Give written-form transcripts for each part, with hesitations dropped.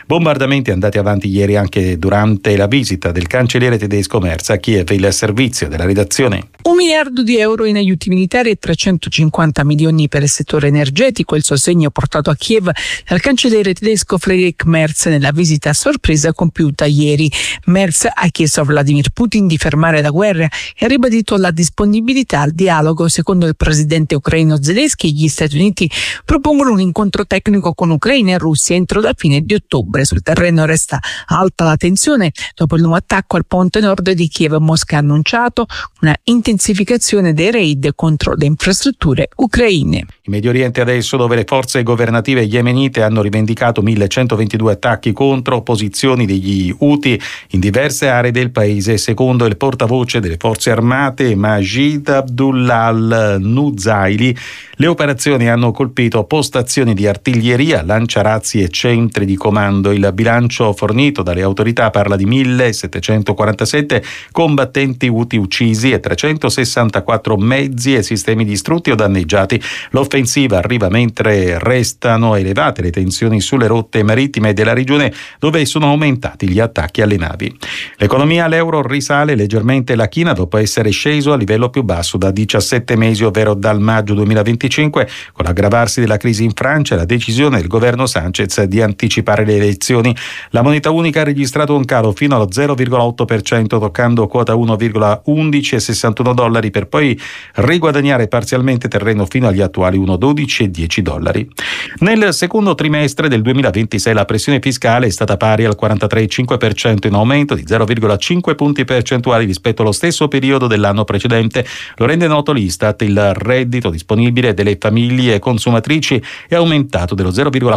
Bombardamenti andati avanti ieri anche durante la visita del cancelliere tedesco Merz a Kiev. Il servizio della redazione. 1 miliardo di euro in aiuti militari e 350 milioni per il settore energetico, il sostegno portato a Kiev dal cancelliere tedesco Friedrich Merz nella visita a sorpresa compiuta ieri. Merz ha chiesto a Vladimir Putin di fermare la guerra e ha ribadito la disponibilità al dialogo. Secondo il presidente ucraino Zelensky, gli Stati Uniti propongono un incontro tecnico con Ucraina e Russia entro la fine di ottobre. Sul terreno resta alta la tensione dopo il nuovo attacco al ponte nord di Kiev. Mosca ha annunciato una intensificazione dei raid contro le infrastrutture ucraine. In Medio Oriente adesso, dove le forze governative yemenite hanno rivendicato 1122 attacchi contro posizioni degli Houthi in diverse aree del paese. Secondo il portavoce delle forze armate Majid Abdullah al-Nuzaili, le operazioni hanno colpito postazioni di artiglieria, lanciarazzi e centri di comando. Il bilancio fornito dalle autorità parla di 1747 combattenti Houthi uccisi e 364 mezzi e sistemi distrutti o danneggiati. L'offensiva arriva mentre restano elevate le tensioni sulle rotte marittime della regione, dove sono aumentati gli attacchi alle navi. L'economia all'euro risale leggermente la china dopo essere sceso a livello più basso da 17 mesi, ovvero dal maggio 2025, con l'aggravarsi della crisi in Francia e la decisione del governo Sanchez di anticipare le elezioni. La moneta unica ha registrato un calo fino allo 0,8%, toccando quota 1,1161 dollari, per poi riguadagnare parzialmente terreno fino agli attuali 1,12 e 10 dollari. Nel secondo trimestre del 2026 la pressione fiscale è stata pari al 43,5%, in aumento di 0,5 punti percentuali rispetto allo stesso periodo dell'anno precedente. Lo rende noto l'Istat. Il reddito disponibile delle famiglie consumatrici è aumentato dello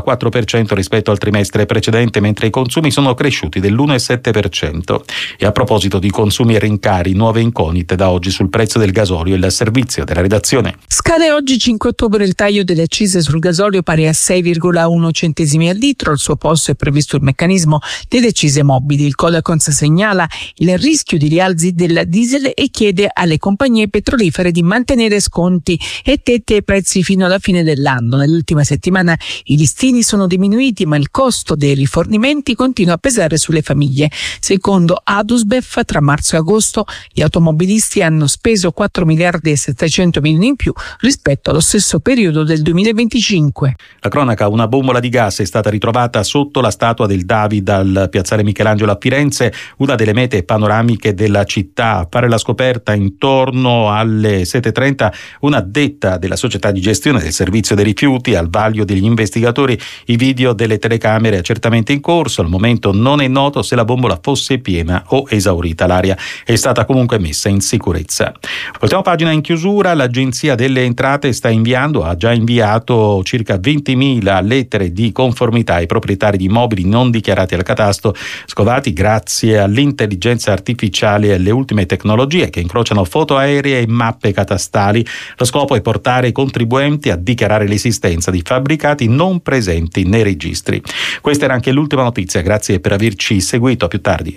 0,4% rispetto al trimestre precedente, mentre i consumi sono cresciuti dell'1,7%. E a proposito di consumi e rincari, nuove incognite da oggi sul prezzo del gasolio. Il servizio della redazione. Scade oggi 5 ottobre il taglio delle accise sul gasolio pari a 6,1 centesimi al litro. Al suo posto è previsto il meccanismo delle accise mobili. Il Codacons segnala il rischio di rialzi del diesel e chiede alle compagnie petrolifere di mantenere sconti e tetti ai prezzi fino alla fine dell'anno. Nell'ultima settimana i listini sono diminuiti, ma il costo dei rifornimenti continua a pesare sulle famiglie. Secondo Adusbef, tra marzo e agosto gli automobilisti hanno speso 4 miliardi e 700 milioni in più rispetto allo stesso periodo del 2025. La cronaca: una bombola di gas è stata ritrovata sotto la statua del David al piazzale Michelangelo a Firenze, una delle mete panoramiche della città. A fare la scoperta intorno alle 7:30 un'addetta della società di gestione del servizio dei rifiuti. Al vaglio degli investigatori i video delle telecamere accertamenti in corso. Al momento non è noto se la bombola fosse piena o esaurita. L'aria è stata comunque messa in sicurezza. Ultima pagina in chiusura: l'Agenzia delle Entrate ha già inviato circa 20.000 lettere di conformità ai proprietari di immobili non dichiarati al catasto, scovati grazie all'intelligenza artificiale e alle ultime tecnologie che incrociano foto aeree e mappe catastali. Lo scopo è portare i contribuenti a dichiarare l'esistenza di fabbricati non presenti nei registri. Questa era anche l'ultima notizia, grazie per averci seguito, a più tardi.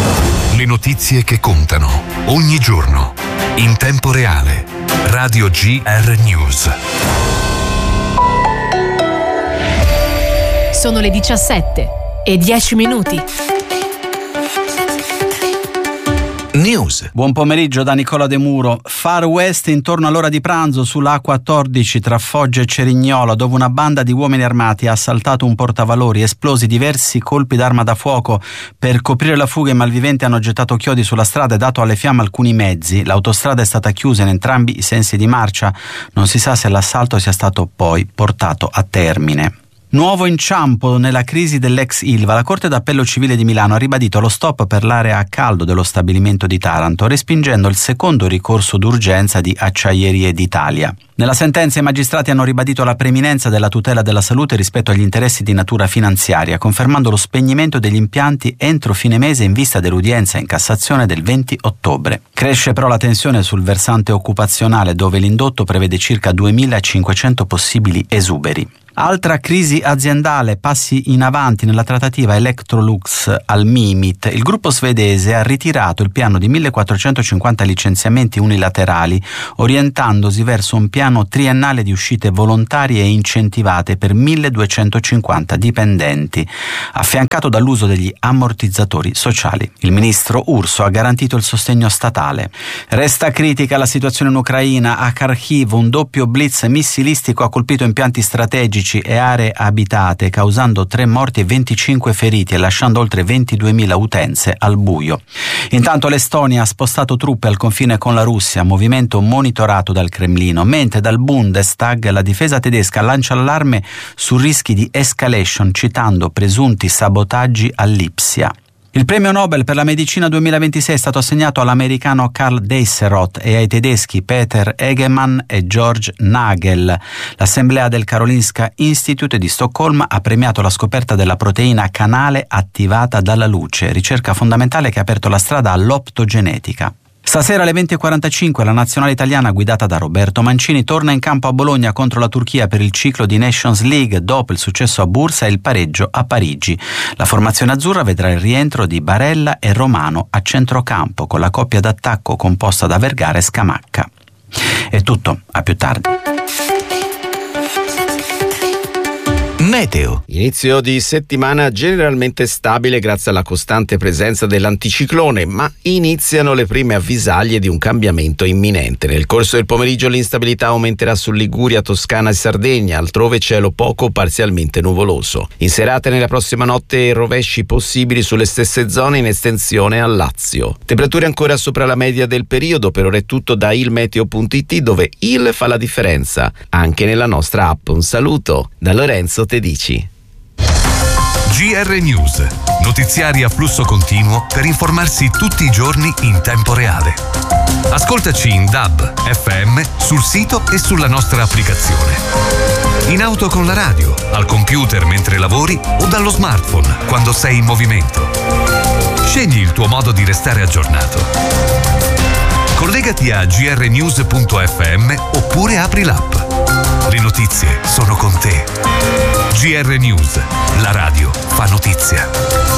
Le notizie che contano ogni giorno in tempo reale. Radio GR News. Sono le 17:10. News. Buon pomeriggio da Nicola De Muro. Far West intorno all'ora di pranzo sulla A14 tra Foggia e Cerignola, dove una banda di uomini armati ha assaltato un portavalori, esplosi diversi colpi d'arma da fuoco. Per coprire la fuga i malviventi hanno gettato chiodi sulla strada e dato alle fiamme alcuni mezzi. L'autostrada è stata chiusa in entrambi i sensi di marcia. Non si sa se l'assalto sia stato poi portato a termine. Nuovo inciampo nella crisi dell'ex Ilva. La Corte d'Appello Civile di Milano ha ribadito lo stop per l'area a caldo dello stabilimento di Taranto, respingendo il secondo ricorso d'urgenza di Acciaierie d'Italia. Nella sentenza i magistrati hanno ribadito la preminenza della tutela della salute rispetto agli interessi di natura finanziaria, confermando lo spegnimento degli impianti entro fine mese in vista dell'udienza in Cassazione del 20 ottobre. Cresce però la tensione sul versante occupazionale, dove l'indotto prevede circa 2.500 possibili esuberi. Altra crisi aziendale, passi in avanti nella trattativa Electrolux al Mimit. Il gruppo svedese ha ritirato il piano di 1450 licenziamenti unilaterali, orientandosi verso un piano triennale di uscite volontarie e incentivate per 1250 dipendenti, affiancato dall'uso degli ammortizzatori sociali. Il ministro Urso ha garantito il sostegno statale. Resta critica la situazione in Ucraina. A Kharkiv un doppio blitz missilistico ha colpito impianti strategici e aree abitate, causando 3 morti e 25 feriti e lasciando oltre 22.000 utenze al buio. Intanto l'Estonia ha spostato truppe al confine con la Russia, movimento monitorato dal Cremlino, mentre dal Bundestag la difesa tedesca lancia allarme su rischi di escalation, citando presunti sabotaggi a Lipsia. Il premio Nobel per la medicina 2026 è stato assegnato all'americano Karl Deisseroth e ai tedeschi Peter Egemann e George Nagel. L'assemblea del Karolinska Institute di Stoccolma ha premiato la scoperta della proteina canale attivata dalla luce, ricerca fondamentale che ha aperto la strada all'optogenetica. Stasera alle 20.45 la nazionale italiana guidata da Roberto Mancini torna in campo a Bologna contro la Turchia per il ciclo di Nations League dopo il successo a Bursa e il pareggio a Parigi. La formazione azzurra vedrà il rientro di Barella e Romano a centrocampo con la coppia d'attacco composta da Vergara e Scamacca. È tutto, a più tardi. Meteo. Inizio di settimana generalmente stabile grazie alla costante presenza dell'anticiclone, ma iniziano le prime avvisaglie di un cambiamento imminente. Nel corso del pomeriggio l'instabilità aumenterà su Liguria, Toscana e Sardegna, altrove cielo poco o parzialmente nuvoloso. In serata nella prossima notte rovesci possibili sulle stesse zone in estensione al Lazio. Temperature ancora sopra la media del periodo. Per ora è tutto da ilmeteo.it, dove il fa la differenza anche nella nostra app. Un saluto da Lorenzo Tedici. GR News, notiziari a flusso continuo per informarsi tutti i giorni in tempo reale. Ascoltaci in DAB, FM, sul sito e sulla nostra applicazione. In auto con la radio, al computer mentre lavori o dallo smartphone quando sei in movimento. Scegli il tuo modo di restare aggiornato. Collegati a grnews.fm oppure apri l'app. Le notizie sono con te. GR News, la radio fa notizia.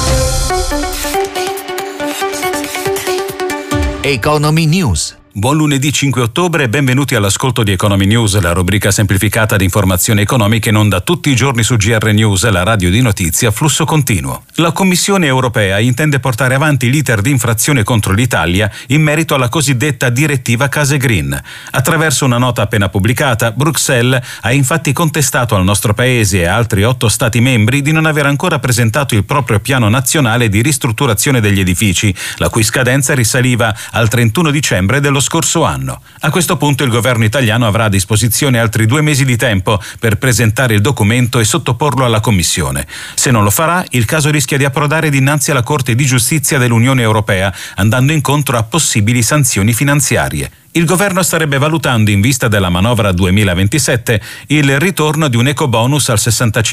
Economy News. Buon lunedì 5 ottobre e benvenuti all'ascolto di Economy News, la rubrica semplificata di informazioni economiche in onda tutti i giorni su GR News, la radio di notizie a flusso continuo. La Commissione europea intende portare avanti l'iter di infrazione contro l'Italia in merito alla cosiddetta direttiva Case Green. Attraverso una nota appena pubblicata, Bruxelles ha infatti contestato al nostro paese e a altri 8 Stati membri di non aver ancora presentato il proprio piano nazionale di ristrutturazione degli edifici, la cui scadenza risaliva al 31 dicembre dello scorso anno. A questo punto il governo italiano avrà a disposizione altri 2 mesi di tempo per presentare il documento e sottoporlo alla Commissione. Se non lo farà, il caso rischia di approdare dinanzi alla Corte di Giustizia dell'Unione Europea, andando incontro a possibili sanzioni finanziarie. Il governo starebbe valutando, in vista della manovra 2027, il ritorno di un ecobonus al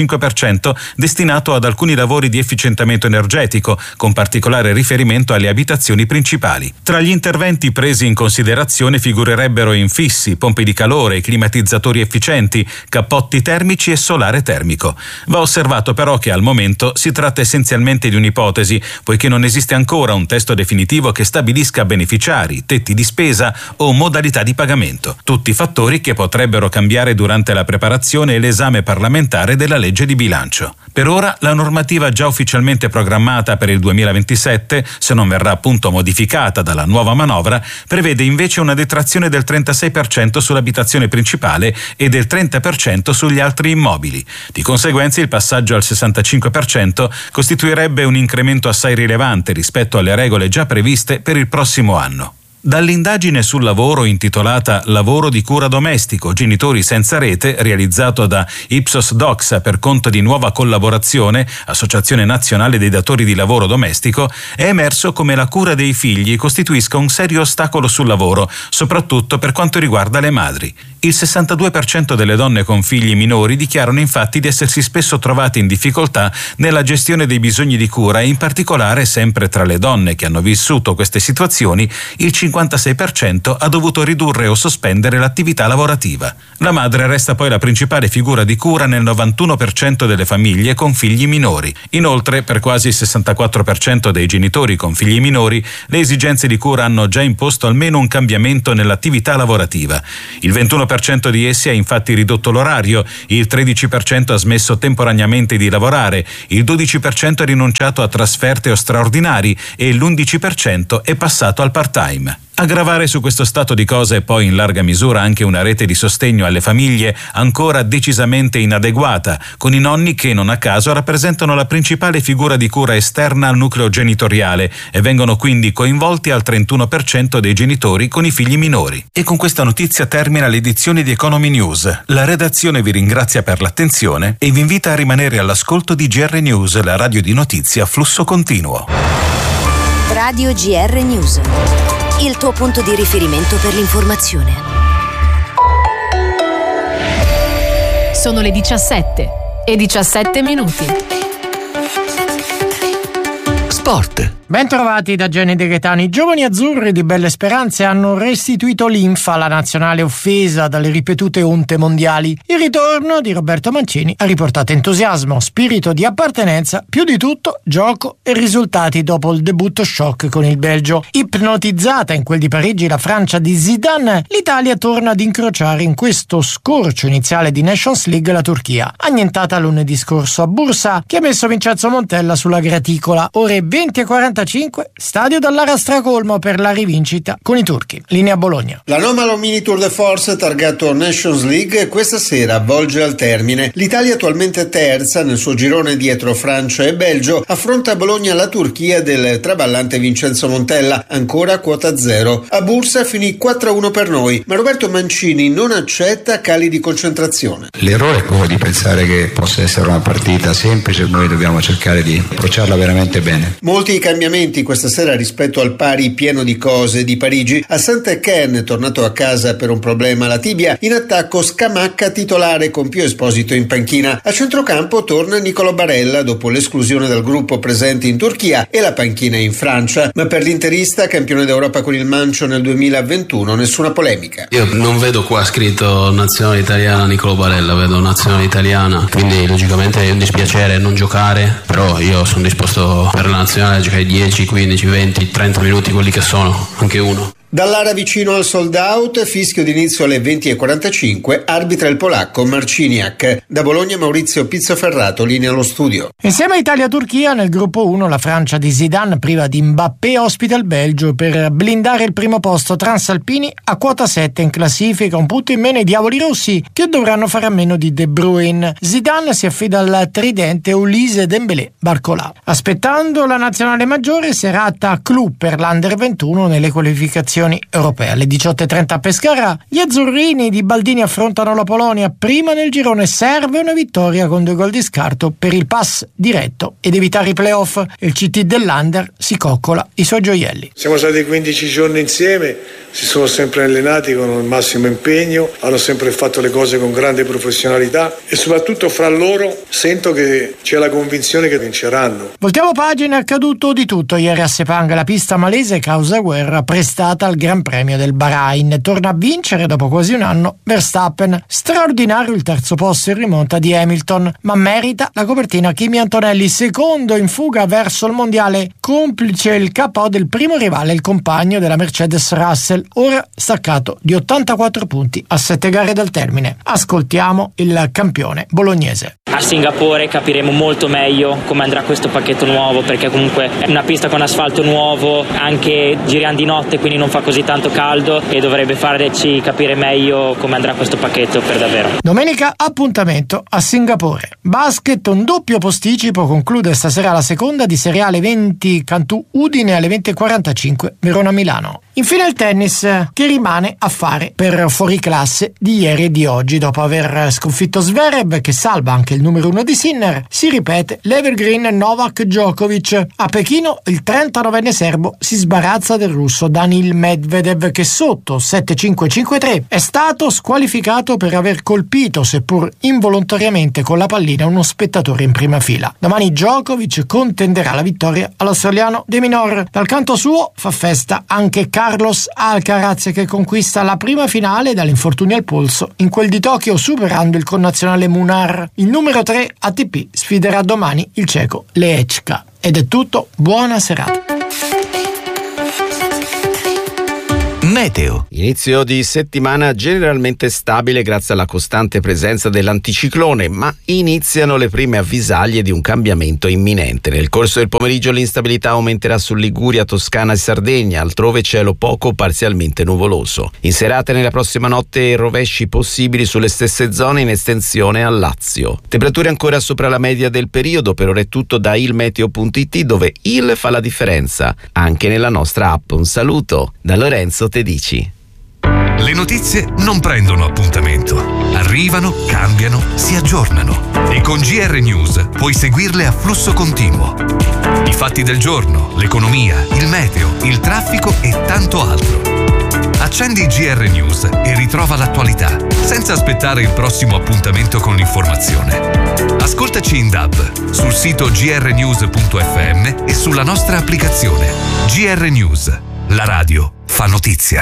65% destinato ad alcuni lavori di efficientamento energetico, con particolare riferimento alle abitazioni principali. Tra gli interventi presi in considerazione figurerebbero infissi, pompe di calore, climatizzatori efficienti, cappotti termici e solare termico. Va osservato però che al momento si tratta essenzialmente di un'ipotesi, poiché non esiste ancora un testo definitivo che stabilisca beneficiari, tetti di spesa o modalità di pagamento. Tutti fattori che potrebbero cambiare durante la preparazione e l'esame parlamentare della legge di bilancio. Per ora la normativa già ufficialmente programmata per il 2027, se non verrà appunto modificata dalla nuova manovra, prevede invece una detrazione del 36% sull'abitazione principale e del 30% sugli altri immobili. Di conseguenza il passaggio al 65% costituirebbe un incremento assai rilevante rispetto alle regole già previste per il prossimo anno. Dall'indagine sul lavoro intitolata Lavoro di cura domestico, genitori senza rete, realizzato da Ipsos Doxa per conto di Nuova Collaborazione, Associazione Nazionale dei Datori di Lavoro Domestico, è emerso come la cura dei figli costituisca un serio ostacolo sul lavoro, soprattutto per quanto riguarda le madri. Il 62% delle donne con figli minori dichiarano infatti di essersi spesso trovate in difficoltà nella gestione dei bisogni di cura e in particolare, sempre tra le donne che hanno vissuto queste situazioni, il 56% ha dovuto ridurre o sospendere l'attività lavorativa. La madre resta poi la principale figura di cura nel 91% delle famiglie con figli minori. Inoltre, per quasi il 64% dei genitori con figli minori, le esigenze di cura hanno già imposto almeno un cambiamento nell'attività lavorativa. Il 21% di essi ha infatti ridotto l'orario, il 13% ha smesso temporaneamente di lavorare, il 12% ha rinunciato a trasferte o straordinari e l'11% è passato al part-time. A gravare su questo stato di cose è poi in larga misura anche una rete di sostegno alle famiglie ancora decisamente inadeguata, con i nonni che non a caso rappresentano la principale figura di cura esterna al nucleo genitoriale e vengono quindi coinvolti al 31% dei genitori con i figli minori. E con questa notizia termina l'edizione di Economy News. La redazione vi ringrazia per l'attenzione e vi invita a rimanere all'ascolto di GR News, la radio di notizie a flusso continuo. Radio GR News, il tuo punto di riferimento per l'informazione. Sono le 17:17. Sport. Bentrovati da Gianni De Gaetani. I giovani azzurri di Belle Speranze hanno restituito linfa alla nazionale offesa dalle ripetute onte mondiali. Il ritorno di Roberto Mancini ha riportato entusiasmo, spirito di appartenenza, più di tutto gioco e risultati dopo il debutto shock con il Belgio. Ipnotizzata in quel di Parigi la Francia di Zidane, l'Italia torna ad incrociare in questo scorcio iniziale di Nations League la Turchia, annientata lunedì scorso a Bursa, che ha messo Vincenzo Montella sulla graticola. Ore 20:45, stadio dall'Ara stracolmo per la rivincita con i turchi. Linea Bologna. L'anomalo mini Tour de Force targato Nations League questa sera volge al termine. L'Italia, attualmente terza nel suo girone dietro Francia e Belgio, affronta a Bologna la Turchia del traballante Vincenzo Montella, ancora a quota zero. A Bursa finì 4-1 per noi, ma Roberto Mancini non accetta cali di concentrazione. L'errore è quello di pensare che possa essere una partita semplice, noi dobbiamo cercare di approcciarla veramente bene. Molti cambiamenti questa sera rispetto al pari pieno di cose di Parigi. Assente Ken, tornato a casa per un problema alla tibia, in attacco Scamacca titolare con Pio Esposito in panchina. A centrocampo torna Niccolò Barella dopo l'esclusione dal gruppo presente in Turchia e la panchina in Francia, ma per l'interista, campione d'Europa con il Mancio nel 2021, nessuna polemica. Io non vedo qua scritto nazionale italiana Niccolò Barella, vedo nazionale italiana, quindi logicamente è un dispiacere non giocare, però io sono disposto per la nazionale a giocare 10, 15, 20, 30 minuti, quelli che sono, anche uno. Dall'area vicino al sold out, fischio d'inizio alle 20:45, arbitra il polacco Marciniak. Da Bologna Maurizio Pizzoferrato, linea allo studio. Insieme a Italia-Turchia nel gruppo 1 la Francia di Zidane, priva di Mbappé, ospita il Belgio per blindare il primo posto. Transalpini a quota 7 in classifica, un punto in meno i diavoli rossi che dovranno fare a meno di De Bruyne. Zidane si affida al tridente Ulise Dembélé Barcola. Aspettando la nazionale maggiore, serata clou per l'Under 21 nelle qualificazioni europee. Alle 18:30 a Pescara gli azzurrini di Baldini affrontano la Polonia. Prima nel girone serve una vittoria con 2 gol di scarto per il pass diretto ed evitare i playoff. Il CT dell'Under si coccola i suoi gioielli. Siamo stati 15 giorni insieme, si sono sempre allenati con il massimo impegno, hanno sempre fatto le cose con grande professionalità e soprattutto fra loro sento che c'è la convinzione che vinceranno. Voltiamo pagina, è accaduto di tutto ieri a Sepang. La pista malese causa guerra prestata al Gran Premio del Bahrain. Torna a vincere dopo quasi un anno Verstappen. Straordinario il terzo posto in rimonta di Hamilton, ma merita la copertina Kimi Antonelli, secondo in fuga verso il mondiale, complice il KO del primo rivale, il compagno della Mercedes Russell, ora staccato di 84 punti a 7 gare dal termine. Ascoltiamo il campione bolognese. A Singapore capiremo molto meglio come andrà questo pacchetto nuovo, perché comunque è una pista con asfalto nuovo, anche giriamo di notte quindi non fa così tanto caldo e dovrebbe farci capire meglio come andrà questo pacchetto per davvero. Domenica appuntamento a Singapore. Basket, un doppio posticipo, conclude stasera la seconda di Serie A alle 20 Cantù Udine, alle 20:45 Verona Milano. Infine il tennis, che rimane a fare per fuoriclasse di ieri e di oggi. Dopo aver sconfitto Zverev, che salva anche il numero 1 di Sinner, si ripete l'Evergreen Novak Djokovic. A Pechino il 39enne serbo si sbarazza del russo Danil Medvedev, che sotto 7-5-5-3 è stato squalificato per aver colpito, seppur involontariamente, con la pallina uno spettatore in prima fila. Domani Djokovic contenderà la vittoria all'australiano De Minaur. Dal canto suo fa festa anche Carlos Carlos Alcaraz che conquista la prima finale dall'infortunio al polso in quel di Tokyo superando il connazionale Munar. Il numero 3 ATP sfiderà domani il ceco Lehečka. Ed è tutto, buona serata. Meteo. Inizio di settimana generalmente stabile grazie alla costante presenza dell'anticiclone, ma iniziano le prime avvisaglie di un cambiamento imminente. Nel corso del pomeriggio l'instabilità aumenterà su Liguria, Toscana e Sardegna, altrove cielo poco o parzialmente nuvoloso. In serata e nella prossima notte rovesci possibili sulle stesse zone in estensione al Lazio. Temperature ancora sopra la media del periodo, per ora è tutto da ilmeteo.it, dove il fa la differenza anche nella nostra app. Un saluto da Lorenzo Tedici. Le notizie non prendono appuntamento. Arrivano, cambiano, si aggiornano. E con GR News puoi seguirle a flusso continuo. I fatti del giorno, l'economia, il meteo, il traffico e tanto altro. Accendi GR News e ritrova l'attualità, senza aspettare il prossimo appuntamento con l'informazione. Ascoltaci in DAB, sul sito grnews.fm e sulla nostra applicazione. GR News. La radio fa notizia.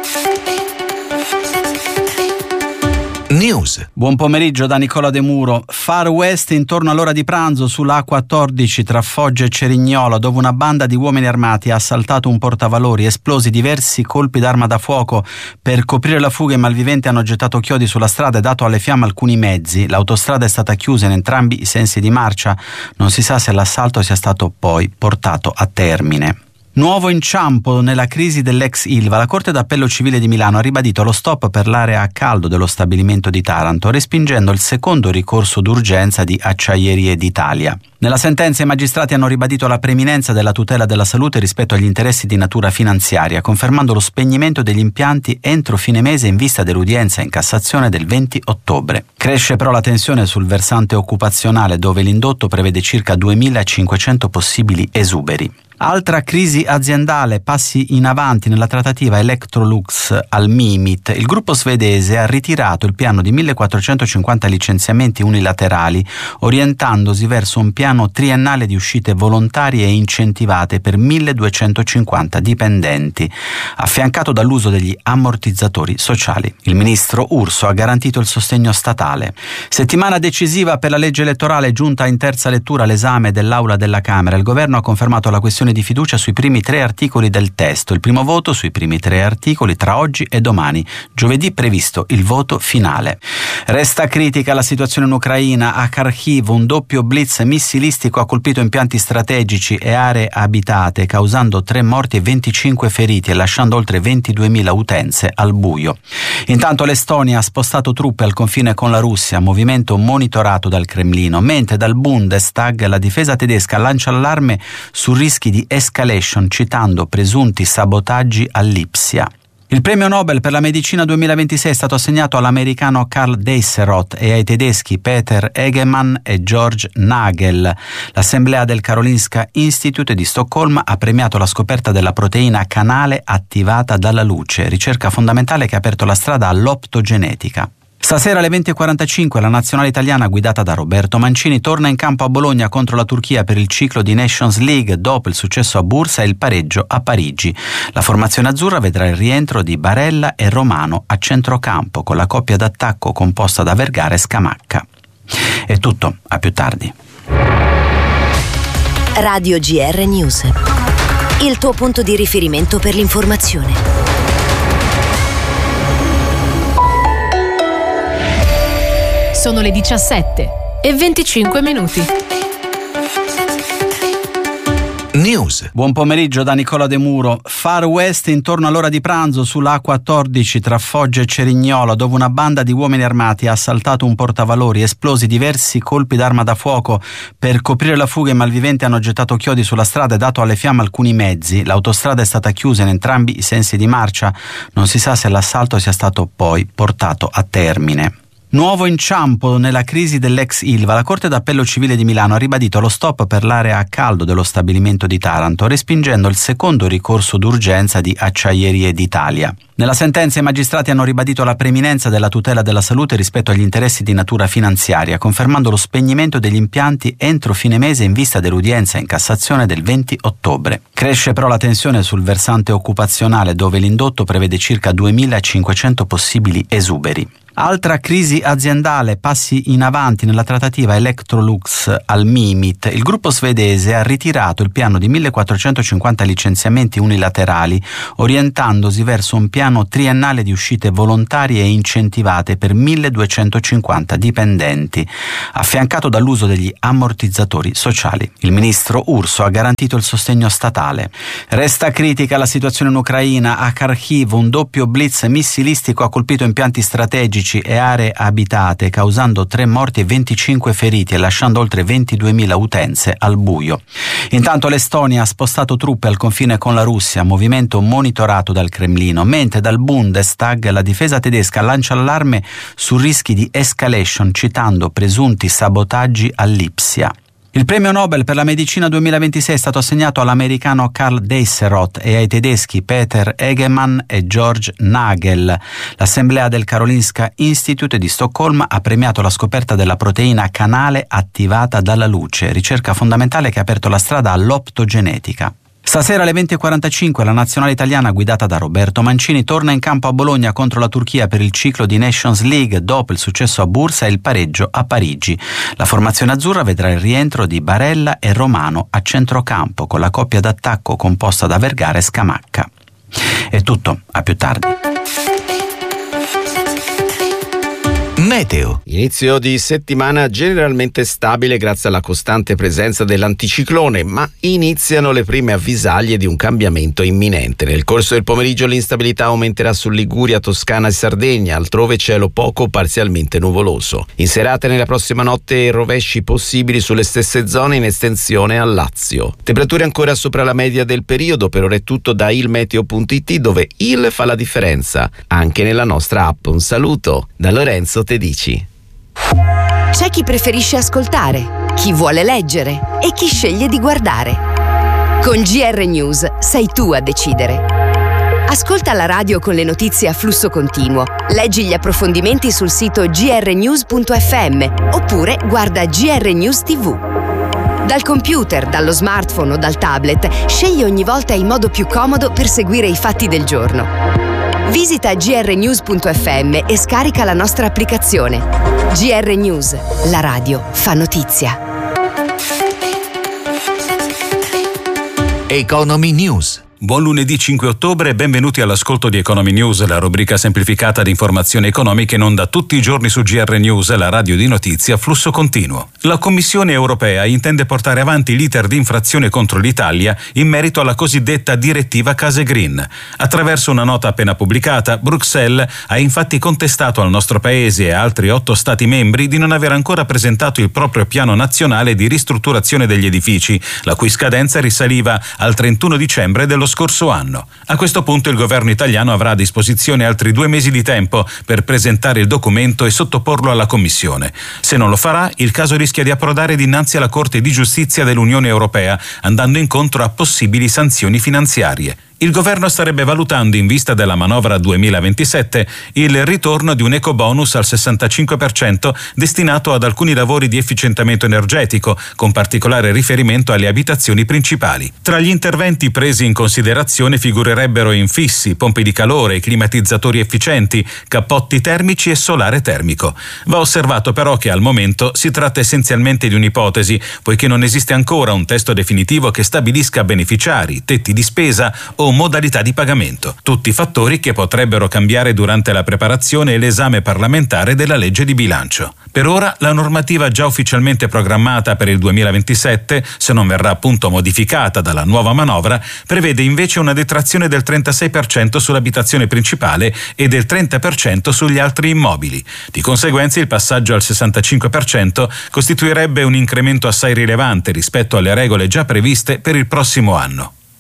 News. Buon pomeriggio da Nicola De Muro. Far West intorno all'ora di pranzo sulla A14 tra Foggia e Cerignola, dove una banda di uomini armati ha assaltato un portavalori, esplosi diversi colpi d'arma da fuoco. Per coprire la fuga i malviventi hanno gettato chiodi sulla strada e dato alle fiamme alcuni mezzi. L'autostrada è stata chiusa in entrambi i sensi di marcia. Non si sa se l'assalto sia stato poi portato a termine. Nuovo inciampo nella crisi dell'ex Ilva. La Corte d'Appello Civile di Milano ha ribadito lo stop per l'area a caldo dello stabilimento di Taranto, respingendo il secondo ricorso d'urgenza di Acciaierie d'Italia. Nella sentenza i magistrati hanno ribadito la preminenza della tutela della salute rispetto agli interessi di natura finanziaria, confermando lo spegnimento degli impianti entro fine mese in vista dell'udienza in Cassazione del 20 ottobre. Cresce però la tensione sul versante occupazionale, dove l'indotto prevede circa 2.500 possibili esuberi. Altra crisi aziendale, passi in avanti nella trattativa Electrolux al Mimit. Il gruppo svedese ha ritirato il piano di 1.450 licenziamenti unilaterali, orientandosi verso un piano triennale di uscite volontarie e incentivate per 1.250 dipendenti, affiancato dall'uso degli ammortizzatori sociali. Il ministro Urso ha garantito il sostegno statale. Settimana decisiva per la legge elettorale, giunta in terza lettura l'esame dell'Aula della Camera. Il governo ha confermato la questione di fiducia sui primi 3 articoli del testo. Il primo voto sui primi 3 articoli tra oggi e domani. Giovedì previsto il voto finale. Resta critica la situazione in Ucraina. A Kharkiv un doppio blitz missilistico ha colpito impianti strategici e aree abitate, causando 3 morti e 25 feriti e lasciando oltre 22.000 utenze al buio. Intanto l'Estonia ha spostato truppe al confine con la Russia, movimento monitorato dal Cremlino, mentre dal Bundestag la difesa tedesca lancia allarme su rischi di escalation, citando presunti sabotaggi a Lipsia. Il premio Nobel per la medicina 2026 è stato assegnato all'americano Karl Deisseroth e ai tedeschi Peter Egemann e George Nagel. L'assemblea del Karolinska Institute di Stoccolma ha premiato la scoperta della proteina canale attivata dalla luce, ricerca fondamentale che ha aperto la strada all'optogenetica. Stasera alle 20.45 la nazionale italiana guidata da Roberto Mancini torna in campo a Bologna contro la Turchia per il ciclo di Nations League dopo il successo a Bursa e il pareggio a Parigi. La formazione azzurra vedrà il rientro di Barella e Romano a centrocampo con la coppia d'attacco composta da Vergara e Scamacca. È tutto, a più tardi. Radio GR News. Il tuo punto di riferimento per l'informazione. Sono le 17:25. News. Buon pomeriggio da Nicola De Muro. Far West intorno all'ora di pranzo sulla A14 tra Foggia e Cerignola, dove una banda di uomini armati ha assaltato un portavalori, esplosi diversi colpi d'arma da fuoco. Per coprire la fuga i malviventi hanno gettato chiodi sulla strada e dato alle fiamme alcuni mezzi. L'autostrada è stata chiusa in entrambi i sensi di marcia. Non si sa se l'assalto sia stato poi portato a termine. Nuovo inciampo nella crisi dell'ex Ilva. La Corte d'Appello Civile di Milano ha ribadito lo stop per l'area a caldo dello stabilimento di Taranto, respingendo il secondo ricorso d'urgenza di Acciaierie d'Italia. Nella sentenza i magistrati hanno ribadito la preeminenza della tutela della salute rispetto agli interessi di natura finanziaria, confermando lo spegnimento degli impianti entro fine mese in vista dell'udienza in Cassazione del 20 ottobre. Cresce però la tensione sul versante occupazionale, dove l'indotto prevede circa 2.500 possibili esuberi. Altra crisi aziendale, passi in avanti nella trattativa Electrolux al Mimit. Il gruppo svedese ha ritirato il piano di 1.450 licenziamenti unilaterali, orientandosi verso un piano triennale di uscite volontarie e incentivate per 1.250 dipendenti, affiancato dall'uso degli ammortizzatori sociali. Il ministro Urso ha garantito il sostegno statale. Resta critica la situazione in Ucraina. A Kharkiv un doppio blitz missilistico ha colpito impianti strategici e aree abitate, causando 3 morti e 25 feriti e lasciando oltre 22.000 utenze al buio. Intanto l'Estonia ha spostato truppe al confine con la Russia, movimento monitorato dal Cremlino, mentre dal Bundestag la difesa tedesca lancia l'allarme su rischi di escalation, citando presunti sabotaggi a Lipsia. Il premio Nobel per la medicina 2026 è stato assegnato all'americano Karl Deisseroth e ai tedeschi Peter Egemann e George Nagel. L'assemblea del Karolinska Institute di Stoccolma ha premiato la scoperta della proteina canale attivata dalla luce, ricerca fondamentale che ha aperto la strada all'optogenetica. Stasera alle 20.45 la nazionale italiana guidata da Roberto Mancini torna in campo a Bologna contro la Turchia per il ciclo di Nations League dopo il successo a Bursa e il pareggio a Parigi. La formazione azzurra vedrà il rientro di Barella e Romano a centrocampo con la coppia d'attacco composta da Vergara e Scamacca. È tutto, a più tardi. Meteo. Inizio di settimana generalmente stabile grazie alla costante presenza dell'anticiclone, ma iniziano le prime avvisaglie di un cambiamento imminente. Nel corso del pomeriggio l'instabilità aumenterà su Liguria, Toscana e Sardegna, altrove cielo poco o parzialmente nuvoloso. In serata e nella prossima notte rovesci possibili sulle stesse zone in estensione al Lazio. Temperature ancora sopra la media del periodo. Per ora è tutto da ilmeteo.it, dove il fa la differenza anche nella nostra app. Un saluto da Lorenzo Tedici. C'è chi preferisce ascoltare, chi vuole leggere e chi sceglie di guardare. Con GR News sei tu a decidere. Ascolta la radio con le notizie a flusso continuo, leggi gli approfondimenti sul sito grnews.fm oppure guarda GR News TV. Dal computer, dallo smartphone o dal tablet, scegli ogni volta il modo più comodo per seguire i fatti del giorno. Visita grnews.fm e scarica la nostra applicazione. GR News, la radio fa notizia. Economy News. Buon lunedì 5 ottobre e benvenuti all'ascolto di Economy News, la rubrica semplificata di informazioni economiche in onda tutti i giorni su GR News, la radio di notizie a flusso continuo. La Commissione europea intende portare avanti l'iter di infrazione contro l'Italia in merito alla cosiddetta direttiva Case Green. Attraverso una nota appena pubblicata, Bruxelles ha infatti contestato al nostro paese e a altri 8 Stati membri di non aver ancora presentato il proprio piano nazionale di ristrutturazione degli edifici, la cui scadenza risaliva al 31 dicembre dello scorso anno. A questo punto il governo italiano avrà a disposizione altri 2 mesi di tempo per presentare il documento e sottoporlo alla Commissione. Se non lo farà, il caso rischia di approdare dinanzi alla Corte di Giustizia dell'Unione Europea, andando incontro a possibili sanzioni finanziarie. Il governo starebbe valutando, in vista della manovra 2027, il ritorno di un ecobonus al 65% destinato ad alcuni lavori di efficientamento energetico, con particolare riferimento alle abitazioni principali. Tra gli interventi presi in considerazione figurerebbero infissi, pompe di calore, climatizzatori efficienti, cappotti termici e solare termico. Va osservato però che al momento si tratta essenzialmente di un'ipotesi, poiché non esiste ancora un testo definitivo che stabilisca beneficiari, tetti di spesa o modalità di pagamento, tutti fattori che potrebbero cambiare durante la preparazione e l'esame parlamentare della legge di bilancio. Per ora la normativa già ufficialmente programmata per il 2027, se non verrà appunto modificata dalla nuova manovra, prevede invece una detrazione del 36% sull'abitazione principale e del 30% sugli altri immobili. Di conseguenza il passaggio al 65% costituirebbe un incremento assai rilevante rispetto alle regole già previste per il prossimo anno.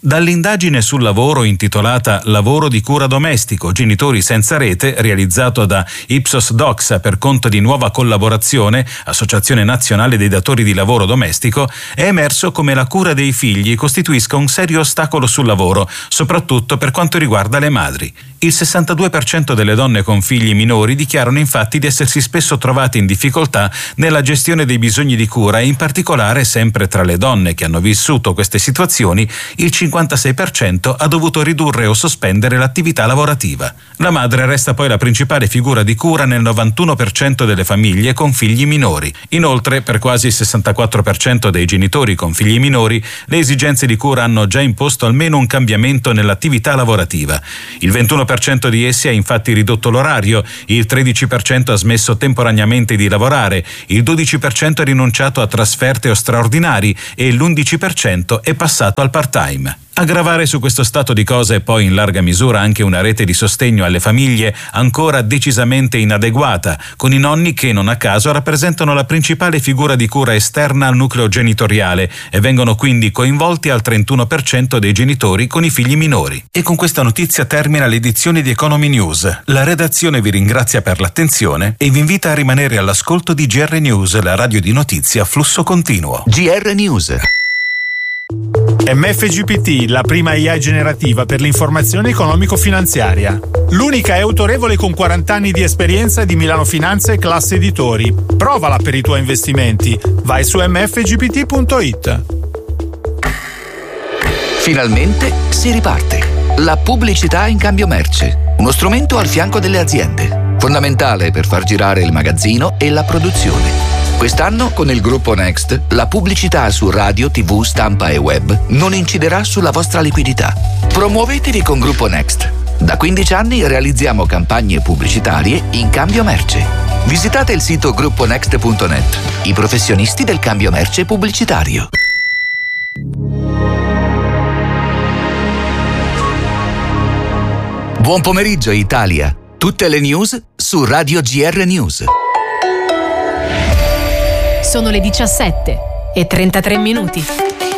Dall'indagine sul lavoro intitolata Lavoro di cura domestico, genitori senza rete, realizzato da Ipsos Doxa per conto di Nuova Collaborazione, Associazione Nazionale dei Datori di Lavoro Domestico, è emerso come la cura dei figli costituisca un serio ostacolo sul lavoro, soprattutto per quanto riguarda le madri. Il 62% delle donne con figli minori dichiarano infatti di essersi spesso trovate in difficoltà nella gestione dei bisogni di cura e in particolare, sempre tra le donne che hanno vissuto queste situazioni, il 56% ha dovuto ridurre o sospendere l'attività lavorativa. La madre resta poi la principale figura di cura nel 91% delle famiglie con figli minori. Inoltre, per quasi il 64% dei genitori con figli minori, le esigenze di cura hanno già imposto almeno un cambiamento nell'attività lavorativa. Il 21% di essi ha infatti ridotto l'orario, il 13% ha smesso temporaneamente di lavorare, il 12% ha rinunciato a trasferte o straordinari e l'11% è passato al part-time. A gravare su questo stato di cose è poi in larga misura anche una rete di sostegno alle famiglie ancora decisamente inadeguata, con i nonni che non a caso rappresentano la principale figura di cura esterna al nucleo genitoriale e vengono quindi coinvolti al 31% dei genitori con i figli minori. E con questa notizia termina l'edizione di Economy News. La redazione vi ringrazia per l'attenzione e vi invita a rimanere all'ascolto di GR News, la radio di notizia a flusso continuo. GR News. MFGPT, la prima AI generativa per l'informazione economico-finanziaria. L'unica è autorevole con 40 anni di esperienza di Milano Finanza e Classe Editori. Provala per i tuoi investimenti. Vai su mfgpt.it. Finalmente si riparte. La pubblicità in cambio merce. Uno strumento al fianco delle aziende. Fondamentale per far girare il magazzino e la produzione. Quest'anno, con il gruppo Next, la pubblicità su radio, TV, stampa e web non inciderà sulla vostra liquidità. Promuovetevi con Gruppo Next. Da 15 anni realizziamo campagne pubblicitarie in cambio merce. Visitate il sito grupponext.net. I professionisti del cambio merce pubblicitario. Buon pomeriggio Italia. Tutte le news su Radio GR News. Sono le 17:33.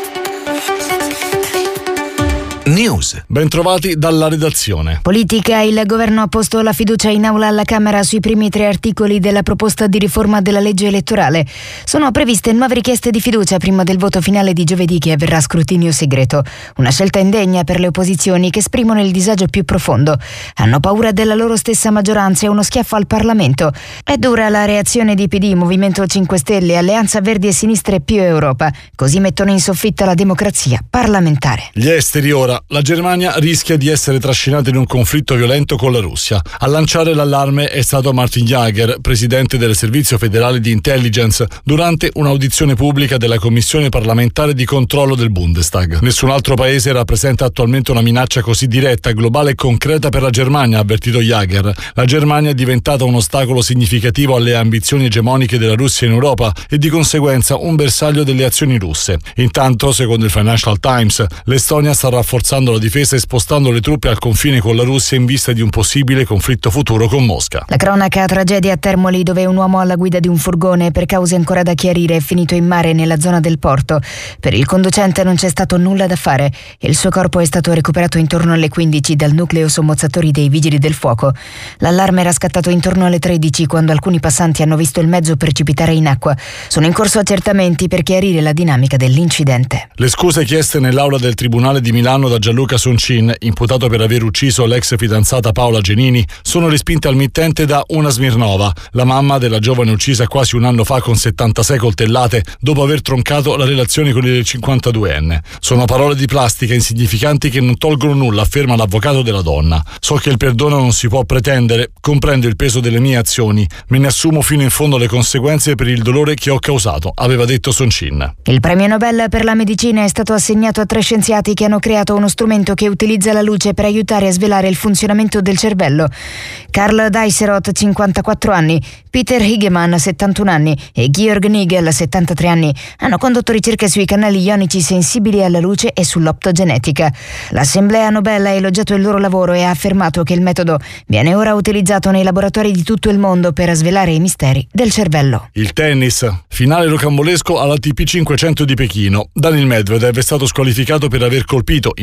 News. Bentrovati dalla redazione. Politica. Il governo ha posto la fiducia in aula alla Camera sui primi 3 articoli della proposta di riforma della legge elettorale. Sono previste nuove richieste di fiducia prima del voto finale di giovedì, che avverrà a scrutinio segreto. Una scelta indegna per le opposizioni, che esprimono il disagio più profondo. Hanno paura della loro stessa maggioranza e uno schiaffo al Parlamento. È dura la reazione di PD, Movimento 5 Stelle, Alleanza Verdi e Sinistra e Più Europa. Così mettono in soffitta la democrazia parlamentare. Gli esteri ora. La Germania rischia di essere trascinata in un conflitto violento con la Russia. A lanciare l'allarme è stato Martin Jager, presidente del Servizio Federale di Intelligence, durante un'audizione pubblica della Commissione parlamentare di controllo del Bundestag. Nessun altro paese rappresenta attualmente una minaccia così diretta, globale e concreta per la Germania, ha avvertito Jager. La Germania è diventata un ostacolo significativo alle ambizioni egemoniche della Russia in Europa e di conseguenza un bersaglio delle azioni russe. Intanto, secondo il Financial Times, l'Estonia sta rafforzando la difesa e spostando le truppe al confine con la Russia in vista di un possibile conflitto futuro con Mosca. La cronaca: tragedia a Termoli, dove un uomo alla guida di un furgone, per cause ancora da chiarire, è finito in mare nella zona del porto. Per il conducente non c'è stato nulla da fare e il suo corpo è stato recuperato intorno alle 15 dal nucleo sommozzatori dei Vigili del Fuoco. L'allarme era scattato intorno alle 13, quando alcuni passanti hanno visto il mezzo precipitare in acqua. Sono in corso accertamenti per chiarire la dinamica dell'incidente. Le scuse chieste nell'aula del Tribunale di Milano da Gianluca Soncin, imputato per aver ucciso l'ex fidanzata Paola Genini, sono respinte al mittente da una Smirnova, la mamma della giovane uccisa quasi un anno fa con 76 coltellate dopo aver troncato la relazione con il 52enne. Sono parole di plastica insignificanti che non tolgono nulla, afferma l'avvocato della donna. So che il perdono non si può pretendere, comprendo il peso delle mie azioni, me ne assumo fino in fondo le conseguenze per il dolore che ho causato, aveva detto Soncin. Il premio Nobel per la medicina è stato assegnato a 3 scienziati che hanno creato uno strumento che utilizza la luce per aiutare a svelare il funzionamento del cervello. Karl Dijsselhodt, 54 anni, Peter Higemann, 71 anni e Georg Nigel, 73 anni, hanno condotto ricerche sui canali ionici sensibili alla luce e sull'optogenetica. L'Assemblea Nobel ha elogiato il loro lavoro e ha affermato che il metodo viene ora utilizzato nei laboratori di tutto il mondo per svelare i misteri del cervello. Il tennis. Finale rocambolesco all'ATP 500 di Pechino. Daniil Medvedev è stato squalificato per aver colpito in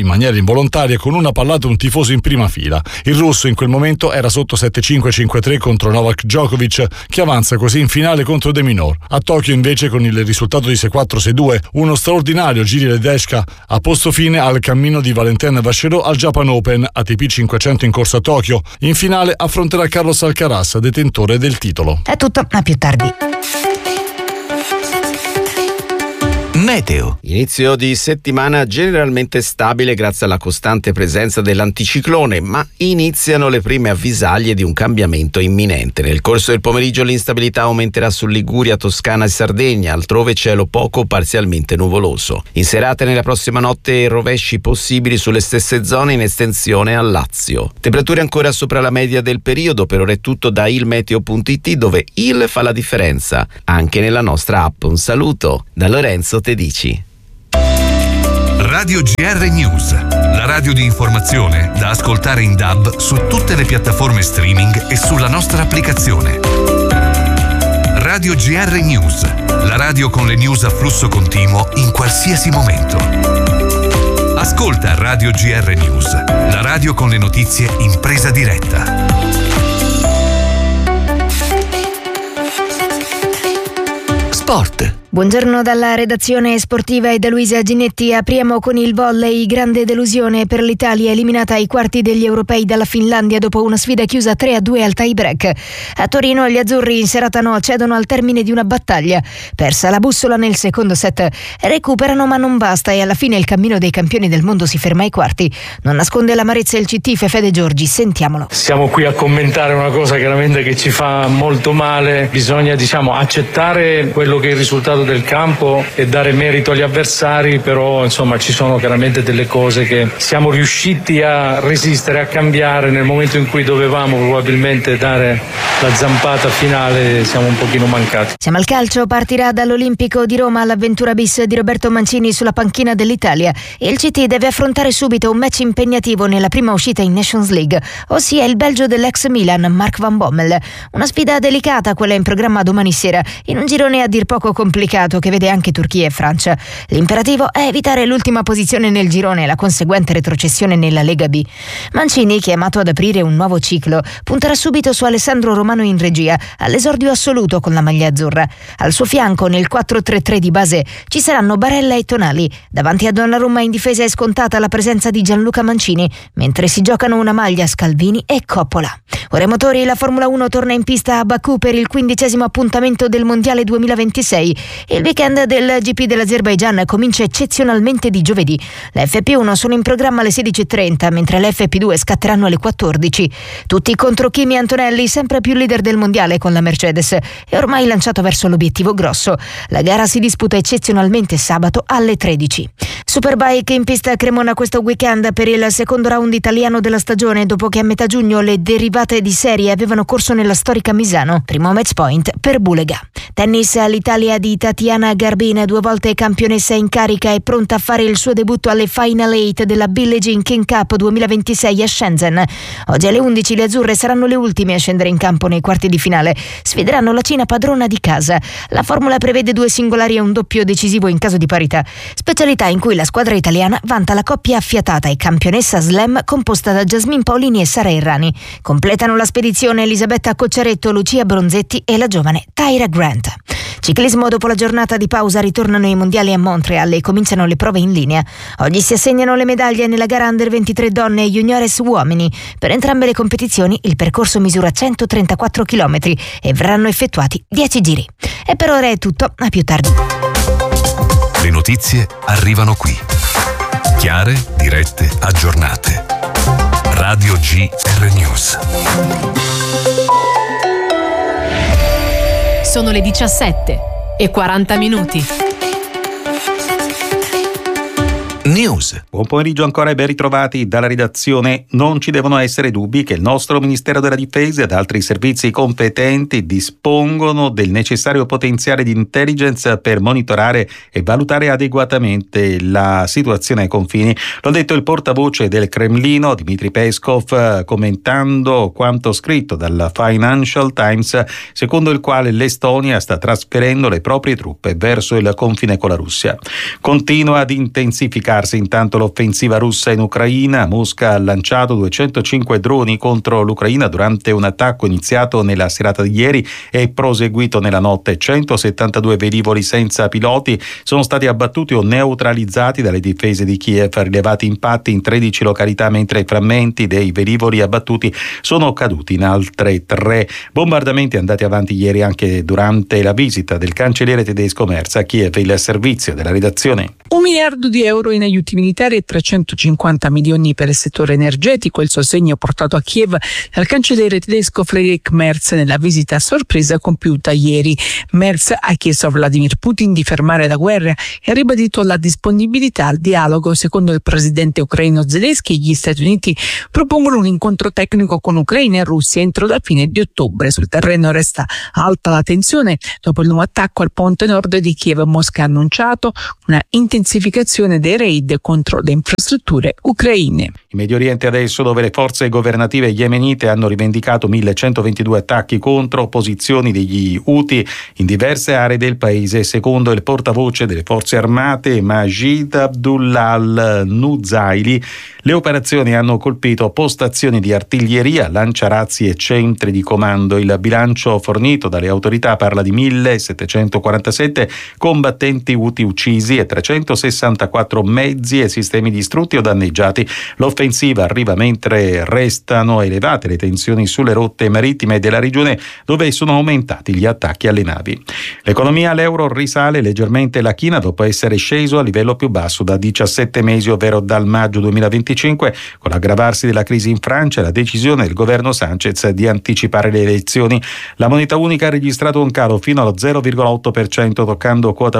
in maniera involontaria con una pallata un tifoso in prima fila. Il russo in quel momento era sotto 7-5-5-3 contro Novak Djokovic, che avanza così in finale contro De Minaur. A Tokyo invece, con il risultato di 6-4-6-2, uno straordinario Giri Ledeshka ha posto fine al cammino di Valentin Vacherot al Japan Open ATP 500 in corso a Tokyo. In finale affronterà Carlos Alcaraz, detentore del titolo. È tutto, a più tardi. Meteo. Inizio di settimana generalmente stabile grazie alla costante presenza dell'anticiclone, ma iniziano le prime avvisaglie di un cambiamento imminente. Nel corso del pomeriggio l'instabilità aumenterà su Liguria, Toscana e Sardegna, altrove cielo poco o parzialmente nuvoloso. In serata e nella prossima notte rovesci possibili sulle stesse zone in estensione al Lazio. Temperature ancora sopra la media del periodo. Per ora è tutto da ilmeteo.it, dove il fa la differenza anche nella nostra app. Un saluto da Lorenzo Tedici. Radio GR News, la radio di informazione da ascoltare in DAB su tutte le piattaforme streaming e sulla nostra applicazione. Radio GR News, la radio con le news a flusso continuo in qualsiasi momento. Ascolta Radio GR News, la radio con le notizie in presa diretta. Sport. Buongiorno dalla redazione sportiva e da Luisa Ginetti. Apriamo con il volley. Grande delusione per l'Italia, eliminata ai quarti degli europei dalla Finlandia dopo una sfida chiusa 3-2 al tie break. A Torino gli azzurri in serata no cedono al termine di una battaglia. Persa la bussola nel secondo set, recuperano ma non basta e alla fine il cammino dei campioni del mondo si ferma ai quarti. Non nasconde l'amarezza il CT Fede Giorgi, sentiamolo. Siamo qui a commentare una cosa chiaramente che ci fa molto male. Bisogna accettare quello che è il risultato del campo e dare merito agli avversari, però insomma ci sono chiaramente delle cose che siamo riusciti a resistere, a cambiare nel momento in cui dovevamo probabilmente dare la zampata finale, siamo un pochino mancati. Siamo al calcio, partirà dall'Olimpico di Roma l'avventura bis di Roberto Mancini sulla panchina dell'Italia. Il CT deve affrontare subito un match impegnativo nella prima uscita in Nations League, ossia il Belgio dell'ex Milan Mark van Bommel. Una sfida delicata quella in programma domani sera, in un girone a dir poco complicato che vede anche Turchia e Francia. L'imperativo è evitare l'ultima posizione nel girone e la conseguente retrocessione nella Lega B. Mancini, chiamato ad aprire un nuovo ciclo, punterà subito su Alessandro Romano in regia, all'esordio assoluto con la maglia azzurra. Al suo fianco, nel 4-3-3 di base, ci saranno Barella e Tonali. Davanti a Donnarumma in difesa è scontata la presenza di Gianluca Mancini, mentre si giocano una maglia Scalvini e Coppola. Ora i motori, la Formula 1 torna in pista a Baku per il 15° appuntamento del Mondiale 2026. Il weekend del GP dell'Azerbaigian comincia eccezionalmente di giovedì. Le FP1 sono in programma alle 16:30, mentre le FP2 scatteranno alle 14. Tutti contro Kimi Antonelli, sempre più leader del mondiale con la Mercedes, e ormai lanciato verso l'obiettivo grosso. La gara si disputa eccezionalmente sabato alle 13. Superbike in pista a Cremona questo weekend per il secondo round italiano della stagione, dopo che a metà giugno le derivate di serie avevano corso nella storica Misano. Primo match point per Bulega. Tennis, l'Italia di Tatiana Garbin, 2 volte campionessa in carica, è pronta a fare il suo debutto alle Final 8 della Billie Jean King Cup 2026 a Shenzhen. Oggi alle 11 le azzurre saranno le ultime a scendere in campo nei quarti di finale. Sfideranno la Cina padrona di casa. La formula prevede 2 singolari e un doppio decisivo in caso di parità, specialità in cui la squadra italiana vanta la coppia affiatata e campionessa slam composta da Jasmine Paolini e Sara Errani. Completano la spedizione Elisabetta Cocciaretto, Lucia Bronzetti e la giovane Tyra Grant. Ciclismo, dopo la giornata di pausa ritornano i mondiali a Montreal e cominciano le prove in linea. Oggi si assegnano le medaglie nella gara Under 23 donne e Juniores uomini. Per entrambe le competizioni il percorso misura 134 km e verranno effettuati 10 giri. E per ora è tutto, a più tardi. Le notizie arrivano qui. Chiare, dirette, aggiornate. Radio GR News. Sono le 17:40. News. Buon pomeriggio ancora e ben ritrovati dalla redazione. Non ci devono essere dubbi che il nostro Ministero della Difesa ed altri servizi competenti dispongono del necessario potenziale di intelligence per monitorare e valutare adeguatamente la situazione ai confini. Lo ha detto il portavoce del Cremlino, Dmitry Peskov, commentando quanto scritto dal Financial Times, secondo il quale l'Estonia sta trasferendo le proprie truppe verso il confine con la Russia. Continua ad intensificare intensificarsi intanto l'offensiva russa in Ucraina. Mosca ha lanciato 205 droni contro l'Ucraina durante un attacco iniziato nella serata di ieri e proseguito nella notte. 172 velivoli senza piloti sono stati abbattuti o neutralizzati dalle difese di Kiev, rilevati impatti in 13 località, mentre i frammenti dei velivoli abbattuti sono caduti in altre 3. Bombardamenti andati avanti ieri anche durante la visita del cancelliere tedesco Merz a Kiev. Il servizio della redazione. 1 miliardo di euro in aiuti militari e 350 milioni per il settore energetico, il sostegno portato a Kiev dal cancelliere tedesco Friedrich Merz nella visita a sorpresa compiuta ieri. Merz ha chiesto a Vladimir Putin di fermare la guerra e ha ribadito la disponibilità al dialogo. Secondo il presidente ucraino Zelensky, gli Stati Uniti propongono un incontro tecnico con Ucraina e Russia entro la fine di ottobre. Sul terreno resta alta la tensione dopo il nuovo attacco al ponte nord di Kiev. Mosca ha annunciato una intensificazione dei raid contro le infrastrutture ucraine. In Medio Oriente adesso, dove le forze governative yemenite hanno rivendicato 1122 attacchi contro posizioni degli Houthi in diverse aree del paese. Secondo il portavoce delle forze armate Majid Abdullah al-Nuzaili, le operazioni hanno colpito postazioni di artiglieria, lanciarazzi e centri di comando. Il bilancio fornito dalle autorità parla di 1747 combattenti Houthi uccisi e 364 mezzi e sistemi distrutti o danneggiati. L'offensiva arriva mentre restano elevate le tensioni sulle rotte marittime della regione, dove sono aumentati gli attacchi alle navi. L'economia all'euro risale leggermente la china dopo essere sceso a livello più basso da 17 mesi, ovvero dal maggio 2025, con l'aggravarsi della crisi in Francia e la decisione del governo Sanchez di anticipare le elezioni. La moneta unica ha registrato un calo fino allo 0,8%, toccando quota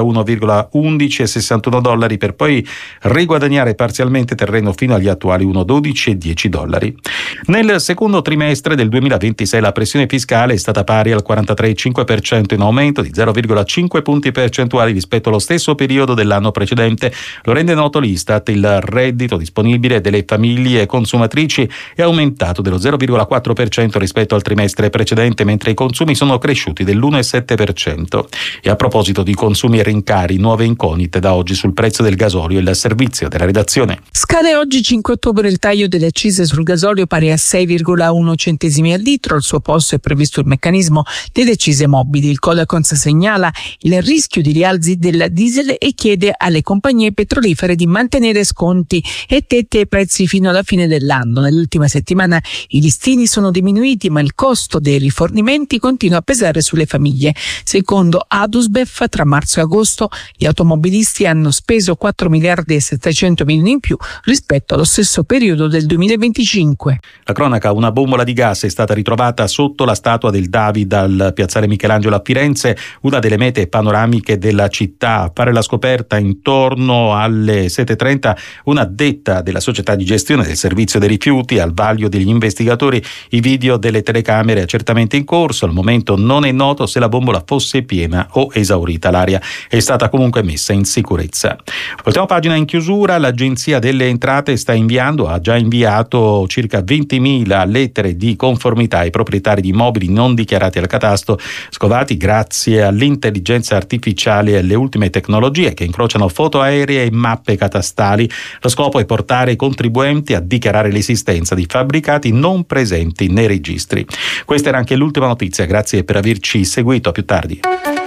1,1161 dollari, per poi riguadagnare parzialmente terreno fino agli attuali 1,12 e 10 dollari. Nel secondo trimestre del 2026 la pressione fiscale è stata pari al 43,5%, in aumento di 0,5 punti percentuali rispetto allo stesso periodo dell'anno precedente. Lo rende noto l'Istat. Il reddito disponibile delle famiglie consumatrici è aumentato dello 0,4% rispetto al trimestre precedente, mentre i consumi sono cresciuti dell'1,7%. E a proposito di consumi e rincari, nuove incognite da oggi sul prezzo del gasolio. Il servizio della redazione. Scade oggi 5 ottobre il taglio delle accise sul gasolio pari a 6,1 centesimi al litro. Al suo posto è previsto il meccanismo delle accise mobili. Il Codacons segnala il rischio di rialzi del diesel e chiede alle compagnie petrolifere di mantenere sconti e tette ai prezzi fino alla fine dell'anno. Nell'ultima settimana i listini sono diminuiti, ma il costo dei rifornimenti continua a pesare sulle famiglie. Secondo Adusbef, tra marzo e agosto gli automobilisti hanno speso 4 miliardi e 700 milioni in più rispetto allo stesso periodo del 2025. La cronaca: una bombola di gas è stata ritrovata sotto la statua del David al piazzale Michelangelo a Firenze, una delle mete panoramiche della città. A fare la scoperta intorno alle 7:30 un'addetta della società di gestione del servizio dei rifiuti. Al vaglio degli investigatori i video delle telecamere certamente in corso. Al momento non è noto se la bombola fosse piena o esaurita. L'aria è stata comunque messa in sicurezza. Ultima pagina in chiusura: l'Agenzia delle Entrate ha già inviato circa 20.000 lettere di conformità ai proprietari di immobili non dichiarati al catasto, scovati grazie all'intelligenza artificiale e alle ultime tecnologie che incrociano foto aeree e mappe catastali. Lo scopo è portare i contribuenti a dichiarare l'esistenza di fabbricati non presenti nei registri. Questa era anche l'ultima notizia, grazie per averci seguito, a più tardi.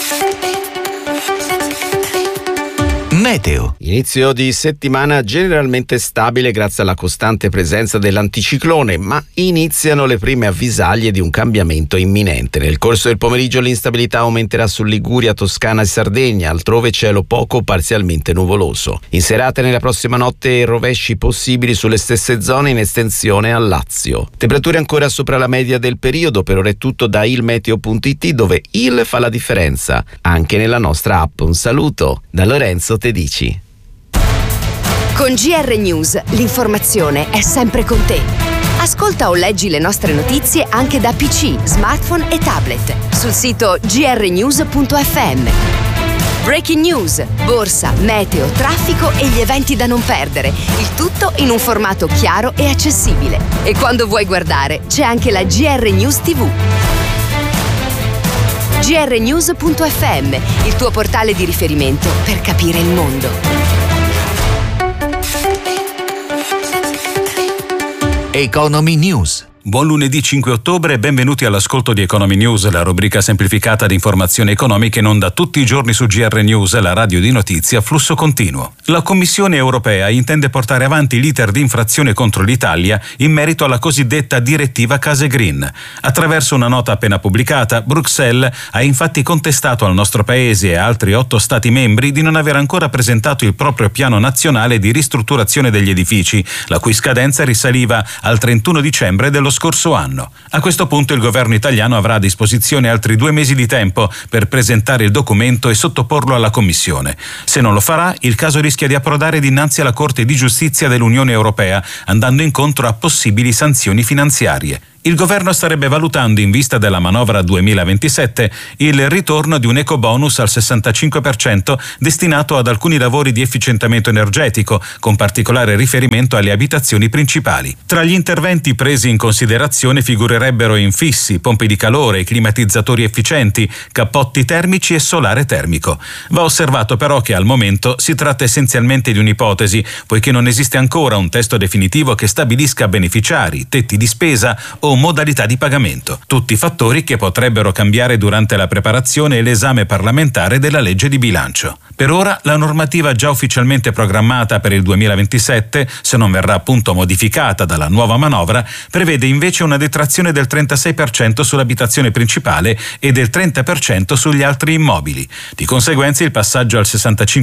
Meteo. Inizio di settimana generalmente stabile grazie alla costante presenza dell'anticiclone, ma iniziano le prime avvisaglie di un cambiamento imminente. Nel corso del pomeriggio l'instabilità aumenterà su Liguria, Toscana e Sardegna, altrove cielo poco o parzialmente nuvoloso. In serata e nella prossima notte rovesci possibili sulle stesse zone in estensione al Lazio. Temperature ancora sopra la media del periodo. Per ora è tutto da ilmeteo.it, dove il fa la differenza anche nella nostra app. Un saluto da Lorenzo Tedici. Con GR News l'informazione è sempre con te. Ascolta o leggi le nostre notizie anche da PC, smartphone e tablet sul sito grnews.fm. Breaking news, borsa, meteo, traffico e gli eventi da non perdere. Il tutto in un formato chiaro e accessibile. E quando vuoi guardare c'è anche la GR News TV. grnews.fm, il tuo portale di riferimento per capire il mondo. Economy News. Buon lunedì 5 ottobre e benvenuti all'ascolto di Economy News, la rubrica semplificata di informazioni economiche in onda tutti i giorni su GR News, la radio di notizia a flusso continuo. La Commissione europea intende portare avanti l'iter di infrazione contro l'Italia in merito alla cosiddetta direttiva Case Green. Attraverso una nota appena pubblicata, Bruxelles ha infatti contestato al nostro paese e a altri 8 Stati membri di non aver ancora presentato il proprio piano nazionale di ristrutturazione degli edifici, la cui scadenza risaliva al 31 dicembre dello scorso anno. A questo punto il governo italiano avrà a disposizione altri 2 mesi di tempo per presentare il documento e sottoporlo alla Commissione. Se non lo farà, il caso rischia di approdare dinanzi alla Corte di Giustizia dell'Unione Europea, andando incontro a possibili sanzioni finanziarie. Il governo starebbe valutando, in vista della manovra 2027, il ritorno di un ecobonus al 65% destinato ad alcuni lavori di efficientamento energetico, con particolare riferimento alle abitazioni principali. Tra gli interventi presi in considerazione figurerebbero infissi, pompe di calore, climatizzatori efficienti, cappotti termici e solare termico. Va osservato però che al momento si tratta essenzialmente di un'ipotesi, poiché non esiste ancora un testo definitivo che stabilisca beneficiari, tetti di spesa o modalità di pagamento, tutti fattori che potrebbero cambiare durante la preparazione e l'esame parlamentare della legge di bilancio. Per ora la normativa già ufficialmente programmata per il 2027, se non verrà appunto modificata dalla nuova manovra, prevede invece una detrazione del 36% sull'abitazione principale e del 30% sugli altri immobili. Di conseguenza il passaggio al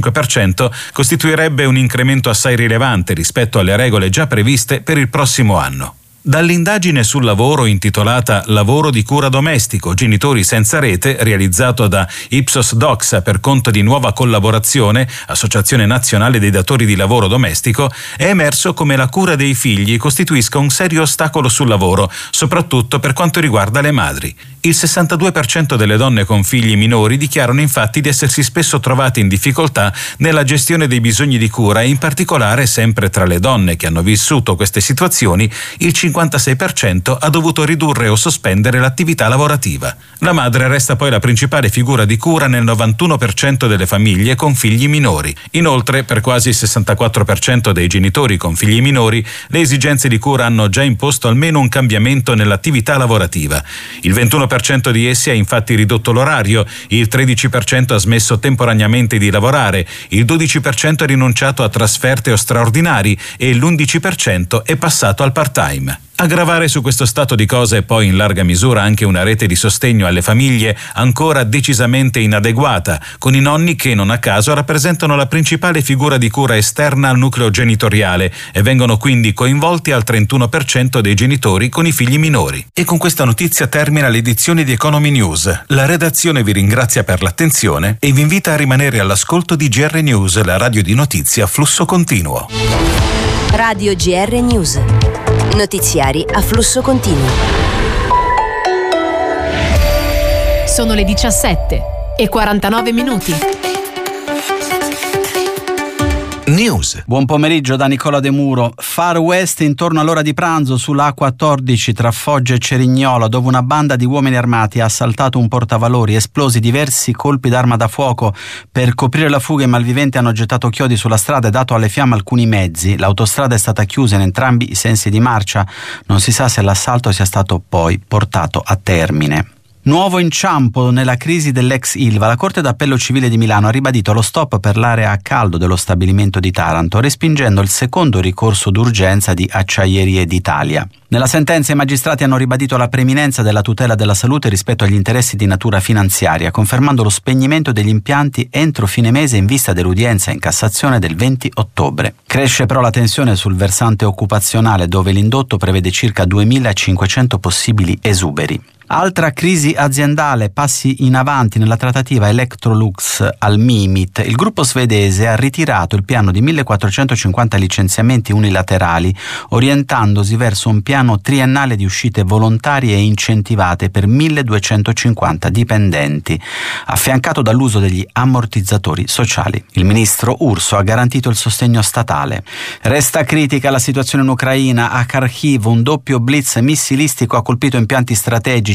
65% costituirebbe un incremento assai rilevante rispetto alle regole già previste per il prossimo anno. Dall'indagine sul lavoro intitolata Lavoro di cura domestico, genitori senza rete, realizzato da Ipsos Doxa per conto di Nuova Collaborazione, Associazione Nazionale dei Datori di Lavoro Domestico, è emerso come la cura dei figli costituisca un serio ostacolo sul lavoro, soprattutto per quanto riguarda le madri. Il 62% delle donne con figli minori dichiarano infatti di essersi spesso trovate in difficoltà nella gestione dei bisogni di cura e in particolare, sempre tra le donne che hanno vissuto queste situazioni, il 56% ha dovuto ridurre o sospendere l'attività lavorativa. La madre resta poi la principale figura di cura nel 91% delle famiglie con figli minori. Inoltre, per quasi il 64% dei genitori con figli minori, le esigenze di cura hanno già imposto almeno un cambiamento nell'attività lavorativa. Il 21% di essi ha infatti ridotto l'orario, il 13% ha smesso temporaneamente di lavorare, il 12% ha rinunciato a trasferte o straordinari e l'11% è passato al part-time. A gravare su questo stato di cose è poi in larga misura anche una rete di sostegno alle famiglie ancora decisamente inadeguata, con i nonni che non a caso rappresentano la principale figura di cura esterna al nucleo genitoriale e vengono quindi coinvolti al 31% dei genitori con i figli minori. E con questa notizia termina l'edizione di Economy News. La redazione vi ringrazia per l'attenzione e vi invita a rimanere all'ascolto di GR News, la radio di notizia a flusso continuo. Radio GR News. Notiziari a flusso continuo. Sono le 17:49. News. Buon pomeriggio da Nicola De Muro. Far West intorno all'ora di pranzo sulla A14 tra Foggia e Cerignola, dove una banda di uomini armati ha assaltato un portavalori, esplosi diversi colpi d'arma da fuoco. Per coprire la fuga i malviventi hanno gettato chiodi sulla strada e dato alle fiamme alcuni mezzi. L'autostrada è stata chiusa in entrambi i sensi di marcia. Non si sa se l'assalto sia stato poi portato a termine. Nuovo inciampo nella crisi dell'ex Ilva. La Corte d'Appello Civile di Milano ha ribadito lo stop per l'area a caldo dello stabilimento di Taranto, respingendo il secondo ricorso d'urgenza di Acciaierie d'Italia. Nella sentenza i magistrati hanno ribadito la preminenza della tutela della salute rispetto agli interessi di natura finanziaria, confermando lo spegnimento degli impianti entro fine mese in vista dell'udienza in Cassazione del 20 ottobre. Cresce però la tensione sul versante occupazionale, dove l'indotto prevede circa 2.500 possibili esuberi. Altra crisi aziendale, passi in avanti nella trattativa Electrolux al Mimit. Il gruppo svedese ha ritirato il piano di 1.450 licenziamenti unilaterali, orientandosi verso un piano triennale di uscite volontarie e incentivate per 1.250 dipendenti, affiancato dall'uso degli ammortizzatori sociali. Il ministro Urso ha garantito il sostegno statale. Resta critica la situazione in Ucraina. A Kharkiv un doppio blitz missilistico ha colpito impianti strategici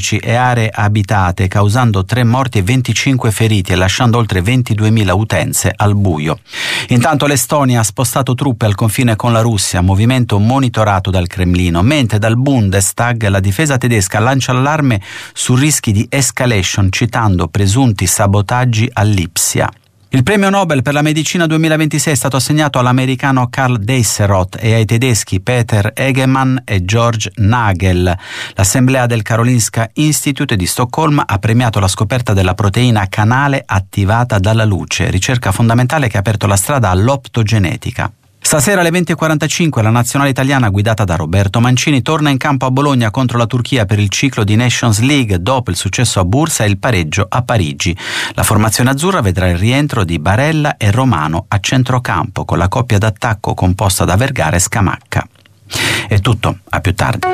strategici e aree abitate, causando 3 morti e 25 feriti e lasciando oltre 22.000 utenze al buio. Intanto l'Estonia ha spostato truppe al confine con la Russia, movimento monitorato dal Cremlino, mentre dal Bundestag la difesa tedesca lancia l'allarme su rischi di escalation, citando presunti sabotaggi a Lipsia. Il premio Nobel per la medicina 2026 è stato assegnato all'americano Karl Deisseroth e ai tedeschi Peter Egemann e George Nagel. L'assemblea del Karolinska Institute di Stoccolma ha premiato la scoperta della proteina canale attivata dalla luce, ricerca fondamentale che ha aperto la strada all'optogenetica. Stasera alle 20.45 la nazionale italiana guidata da Roberto Mancini torna in campo a Bologna contro la Turchia per il ciclo di Nations League dopo il successo a Bursa e il pareggio a Parigi. La formazione azzurra vedrà il rientro di Barella e Romano a centrocampo con la coppia d'attacco composta da Vergara e Scamacca. È tutto, a più tardi.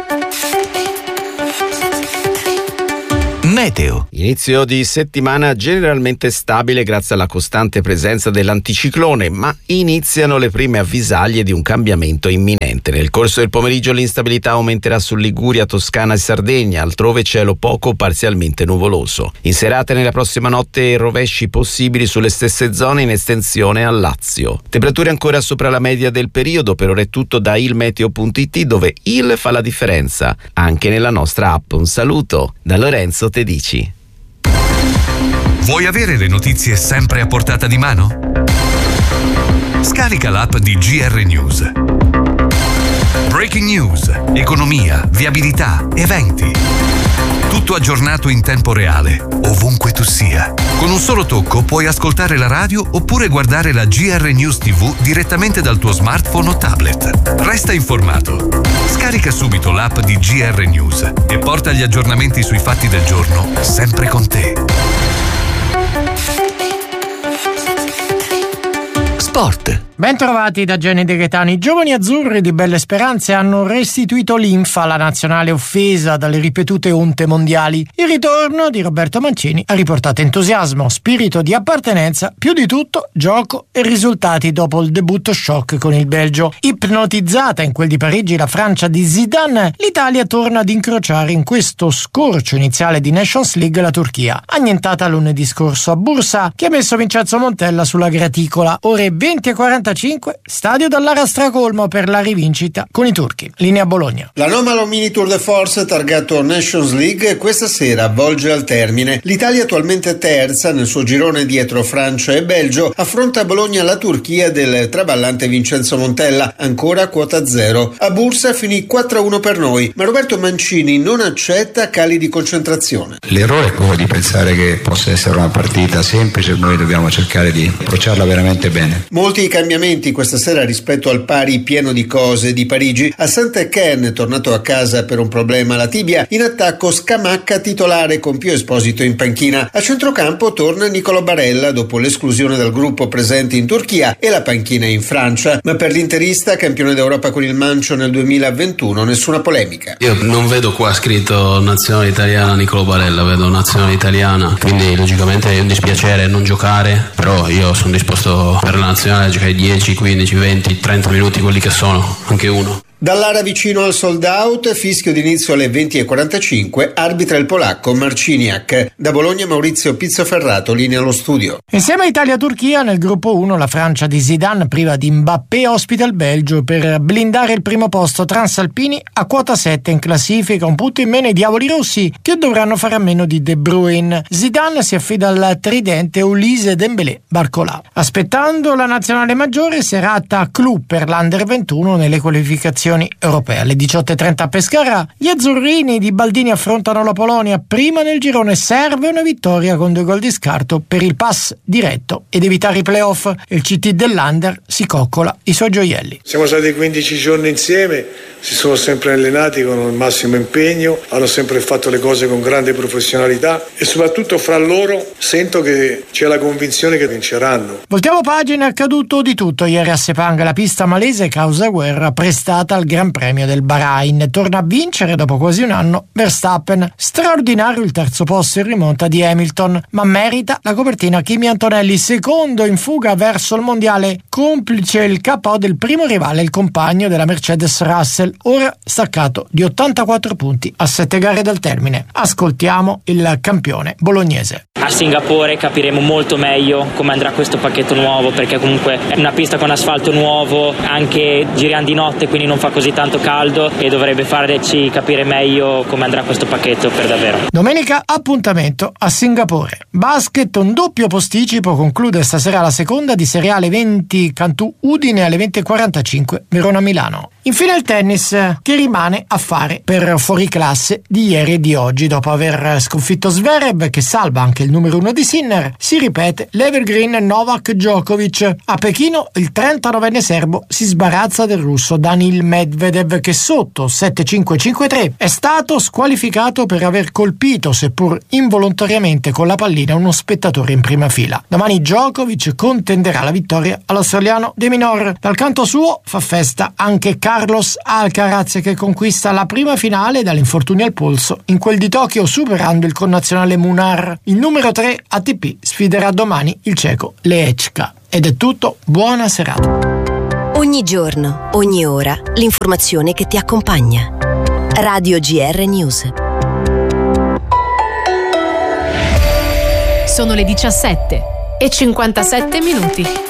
Meteo. Inizio di settimana generalmente stabile grazie alla costante presenza dell'anticiclone, ma iniziano le prime avvisaglie di un cambiamento imminente. Nel corso del pomeriggio l'instabilità aumenterà su Liguria, Toscana e Sardegna, altrove cielo poco o parzialmente nuvoloso. In serata e nella prossima notte rovesci possibili sulle stesse zone in estensione al Lazio. Temperature ancora sopra la media del periodo, per ora è tutto da ilmeteo.it, dove il fa la differenza anche nella nostra app. Un saluto da Lorenzo Tedici. Vuoi avere le notizie sempre a portata di mano? Scarica l'app di GR News. Breaking news, economia, viabilità, eventi. Tutto aggiornato in tempo reale, ovunque tu sia. Con un solo tocco puoi ascoltare la radio oppure guardare la GR News TV direttamente dal tuo smartphone o tablet. Resta informato. Scarica subito l'app di GR News e porta gli aggiornamenti sui fatti del giorno sempre con te. Sport. Ben trovati da Gianni De Gaetani. I giovani azzurri di Belle Speranze hanno restituito linfa alla nazionale offesa dalle ripetute onte mondiali. Il ritorno di Roberto Mancini ha riportato entusiasmo, spirito di appartenenza, più di tutto gioco e risultati dopo il debutto shock con il Belgio. Ipnotizzata in quel di Parigi la Francia di Zidane, l'Italia torna ad incrociare in questo scorcio iniziale di Nations League la Turchia, annientata lunedì scorso a Bursa, che ha messo Vincenzo Montella sulla graticola. Ore 20:45, stadio Dallara Stracolmo per la rivincita con i turchi. Linea Bologna. L'anomalo mini Tour de Force targato Nations League questa sera volge al termine. L'Italia, attualmente terza nel suo girone dietro Francia e Belgio, affronta a Bologna la Turchia del traballante Vincenzo Montella, ancora a quota zero. A Bursa finì 4-1 per noi, ma Roberto Mancini non accetta cali di concentrazione. L'errore è quello di pensare che possa essere una partita semplice, noi dobbiamo cercare di approcciarla veramente bene. Molti cambiamenti questa sera rispetto al pari pieno di cose di Parigi. A Saint-Étienne, tornato a casa per un problema alla tibia, in attacco Scamacca titolare con Pio Esposito in panchina. A centrocampo torna Nicolo Barella dopo l'esclusione dal gruppo presente in Turchia e la panchina in Francia. Ma per l'interista, campione d'Europa con il Mancio nel 2021, nessuna polemica. Io non vedo qua scritto nazionale italiana Nicolo Barella, vedo nazionale italiana, quindi logicamente è un dispiacere non giocare, però io sono disposto per la nazionale a giocare 10, 15, 20, 30 minuti, quelli che sono, anche uno. Dall'area vicino al sold out, fischio d'inizio alle 20:45, arbitra il polacco Marciniak. Da Bologna Maurizio Pizzoferrato, linea allo studio. Insieme a Italia-Turchia nel gruppo 1 la Francia di Zidane priva di Mbappé ospita il Belgio per blindare il primo posto transalpini a quota 7 in classifica, un punto in meno i diavoli rossi che dovranno fare a meno di De Bruyne. Zidane si affida al tridente Ulise Dembélé Barcola. Aspettando la nazionale maggiore, serata clou per l'Under 21 nelle qualificazioni europee. Alle 18:30 a Pescara gli azzurrini di Baldini affrontano la Polonia. Prima nel girone serve una vittoria con 2 gol di scarto per il pass diretto ed evitare i playoff. Il CT dell'Under si coccola i suoi gioielli. Siamo stati 15 giorni insieme, si sono sempre allenati con il massimo impegno, hanno sempre fatto le cose con grande professionalità e soprattutto fra loro sento che c'è la convinzione che vinceranno. Voltiamo pagina, è accaduto di tutto ieri a Sepang, la pista malese causa guerra prestata dal Gran Premio del Bahrain. Torna a vincere dopo quasi un anno Verstappen. Straordinario il terzo posto in rimonta di Hamilton, ma merita la copertina Kimi Antonelli, secondo in fuga verso il mondiale, complice il KO del primo rivale, il compagno della Mercedes Russell, ora staccato di 84 punti a 7 gare dal termine. Ascoltiamo il campione bolognese. A Singapore capiremo molto meglio come andrà questo pacchetto nuovo, perché comunque è una pista con asfalto nuovo, anche giriamo di notte, quindi non fa così tanto caldo e dovrebbe farci capire meglio come andrà questo pacchetto per davvero. Domenica appuntamento a Singapore. Basket, un doppio posticipo, conclude stasera la seconda di Serie A alle 20 Cantù Udine, alle 20:45 Verona Milano. Infine il tennis, che rimane a fare per fuoriclasse di ieri e di oggi. Dopo aver sconfitto Zverev, che salva anche il numero 1 di Sinner, si ripete l'Evergreen Novak Djokovic. A Pechino il 39enne serbo si sbarazza del russo Danil Medvedev, che sotto 7-5-5-3 è stato squalificato per aver colpito, seppur involontariamente, con la pallina uno spettatore in prima fila. Domani Djokovic contenderà la vittoria all'australiano De Minaur. Dal canto suo fa festa anche Carlos Alcaraz, che conquista la prima finale dall'infortunio al polso in quel di Tokyo, superando il connazionale Munar. Il numero 3 ATP sfiderà domani il ceco Lehečka. Ed è tutto, buona serata. Ogni giorno, ogni ora, l'informazione che ti accompagna. Radio GR News. Sono le 17:57.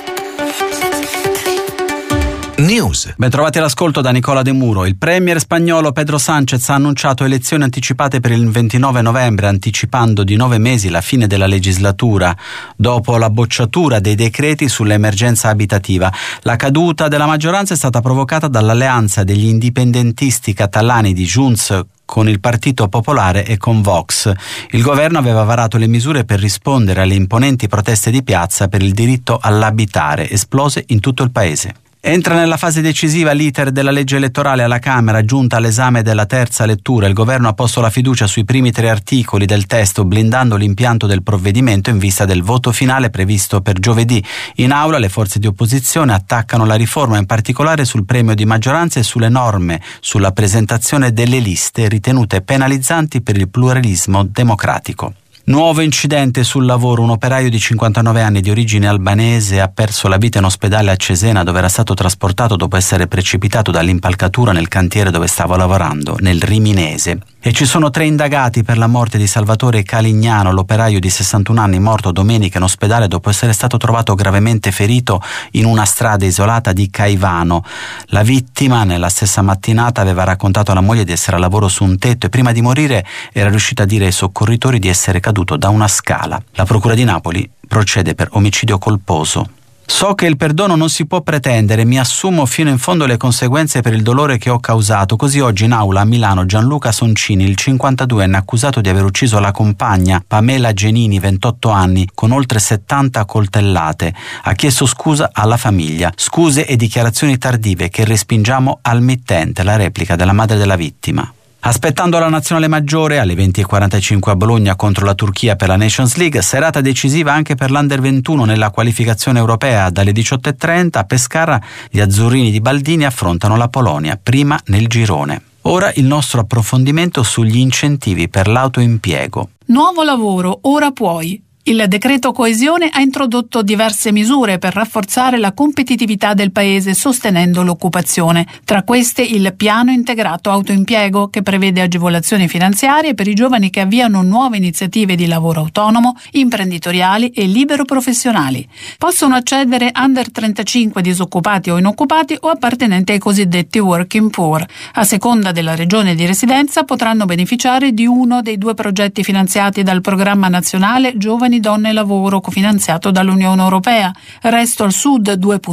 News. Bentrovati all'ascolto da Nicola De Muro. Il premier spagnolo Pedro Sánchez ha annunciato elezioni anticipate per il 29 novembre, anticipando di 9 mesi la fine della legislatura. Dopo la bocciatura dei decreti sull'emergenza abitativa, la caduta della maggioranza è stata provocata dall'alleanza degli indipendentisti catalani di Junts con il Partito Popolare e con Vox. Il governo aveva varato le misure per rispondere alle imponenti proteste di piazza per il diritto all'abitare, esplose in tutto il paese. Entra nella fase decisiva l'iter della legge elettorale alla Camera, giunta all'esame della terza lettura. Il governo ha posto la fiducia sui primi 3 articoli del testo, blindando l'impianto del provvedimento in vista del voto finale previsto per giovedì. In aula le forze di opposizione attaccano la riforma, in particolare sul premio di maggioranza e sulle norme sulla presentazione delle liste ritenute penalizzanti per il pluralismo democratico. Nuovo incidente sul lavoro. Un operaio di 59 anni di origine albanese ha perso la vita in ospedale a Cesena, dove era stato trasportato dopo essere precipitato dall'impalcatura nel cantiere dove stava lavorando, nel Riminese. E ci sono 3 indagati per la morte di Salvatore Calignano, l'operaio di 61 anni morto domenica in ospedale dopo essere stato trovato gravemente ferito in una strada isolata di Caivano. La vittima nella stessa mattinata aveva raccontato alla moglie di essere a lavoro su un tetto e prima di morire era riuscita a dire ai soccorritori di essere caduto da una scala. La Procura di Napoli procede per omicidio colposo. So che il perdono non si può pretendere, mi assumo fino in fondo le conseguenze per il dolore che ho causato. Così oggi in aula a Milano Gianluca Soncini, il 52enne accusato di aver ucciso la compagna Pamela Genini, 28 anni, con oltre 70 coltellate, ha chiesto scusa alla famiglia. Scuse e dichiarazioni tardive che respingiamo al mittente, la replica della madre della vittima. Aspettando la nazionale maggiore alle 20:45 a Bologna contro la Turchia per la Nations League, serata decisiva anche per l'Under 21 nella qualificazione europea. Dalle 18:30 a Pescara gli azzurrini di Baldini affrontano la Polonia, prima nel girone. Ora il nostro approfondimento sugli incentivi per l'autoimpiego. Nuovo lavoro, ora puoi. Il decreto coesione ha introdotto diverse misure per rafforzare la competitività del paese sostenendo l'occupazione. Tra queste il piano integrato autoimpiego, che prevede agevolazioni finanziarie per i giovani che avviano nuove iniziative di lavoro autonomo, imprenditoriali e libero professionali. Possono accedere under 35 disoccupati o inoccupati o appartenenti ai cosiddetti working poor. A seconda della regione di residenza potranno beneficiare di uno dei 2 progetti finanziati dal programma nazionale Giovani, Donne e Lavoro, cofinanziato dall'Unione Europea, Resto al Sud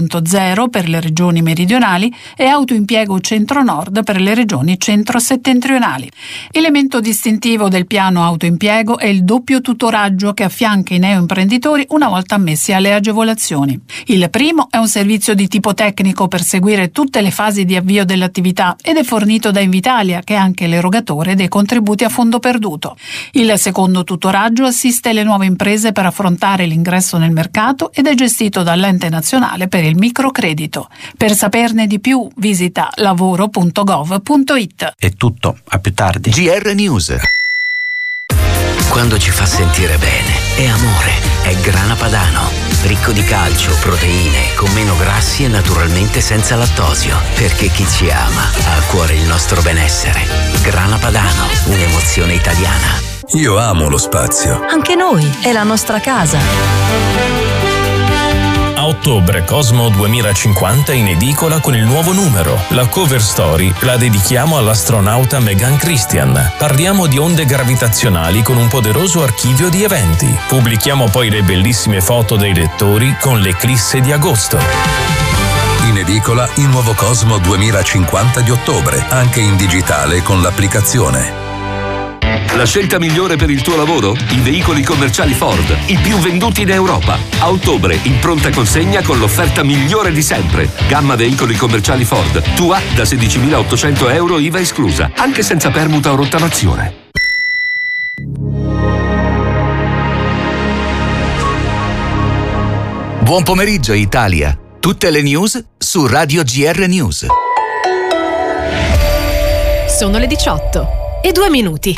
2.0 per le regioni meridionali e Autoimpiego Centro-Nord per le regioni centro-settentrionali. Elemento distintivo del piano autoimpiego è il doppio tutoraggio che affianca i neoimprenditori una volta ammessi alle agevolazioni. Il primo è un servizio di tipo tecnico per seguire tutte le fasi di avvio dell'attività ed è fornito da Invitalia, che è anche l'erogatore dei contributi a fondo perduto. Il secondo tutoraggio assiste le nuove imprese imprese per affrontare l'ingresso nel mercato ed è gestito dall'Ente Nazionale per il Microcredito. Per saperne di più visita lavoro.gov.it. È tutto, a più tardi. GR News. Quando ci fa sentire bene, è amore, è Grana Padano. Ricco di calcio, proteine, con meno grassi e naturalmente senza lattosio. Perché chi ci ama ha a cuore il nostro benessere. Grana Padano, un'emozione italiana. Io amo lo spazio. Anche noi, è la nostra casa. A ottobre Cosmo 2050 in edicola con il nuovo numero. La cover story la dedichiamo all'astronauta Megan Christian. Parliamo di onde gravitazionali con un poderoso archivio di eventi. Pubblichiamo poi le bellissime foto dei lettori con l'eclisse di agosto. In edicola il nuovo Cosmo 2050 di ottobre, anche in digitale con l'applicazione. La scelta migliore per il tuo lavoro? I veicoli commerciali Ford, i più venduti in Europa. A ottobre, in pronta consegna con l'offerta migliore di sempre. Gamma veicoli commerciali Ford. Tua da 16.800 euro IVA esclusa, anche senza permuta o rottamazione. Buon pomeriggio Italia. Tutte le news su Radio GR News. Sono le 18:02.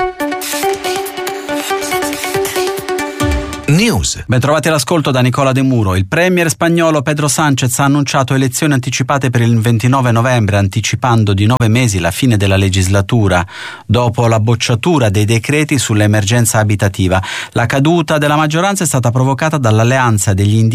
News. Bentrovati all'ascolto da Nicola De Muro. Il premier spagnolo Pedro Sánchez ha annunciato elezioni anticipate per il 29 novembre, anticipando di 9 mesi la fine della legislatura. Dopo la bocciatura dei decreti sull'emergenza abitativa, la caduta della maggioranza è stata provocata dall'alleanza degli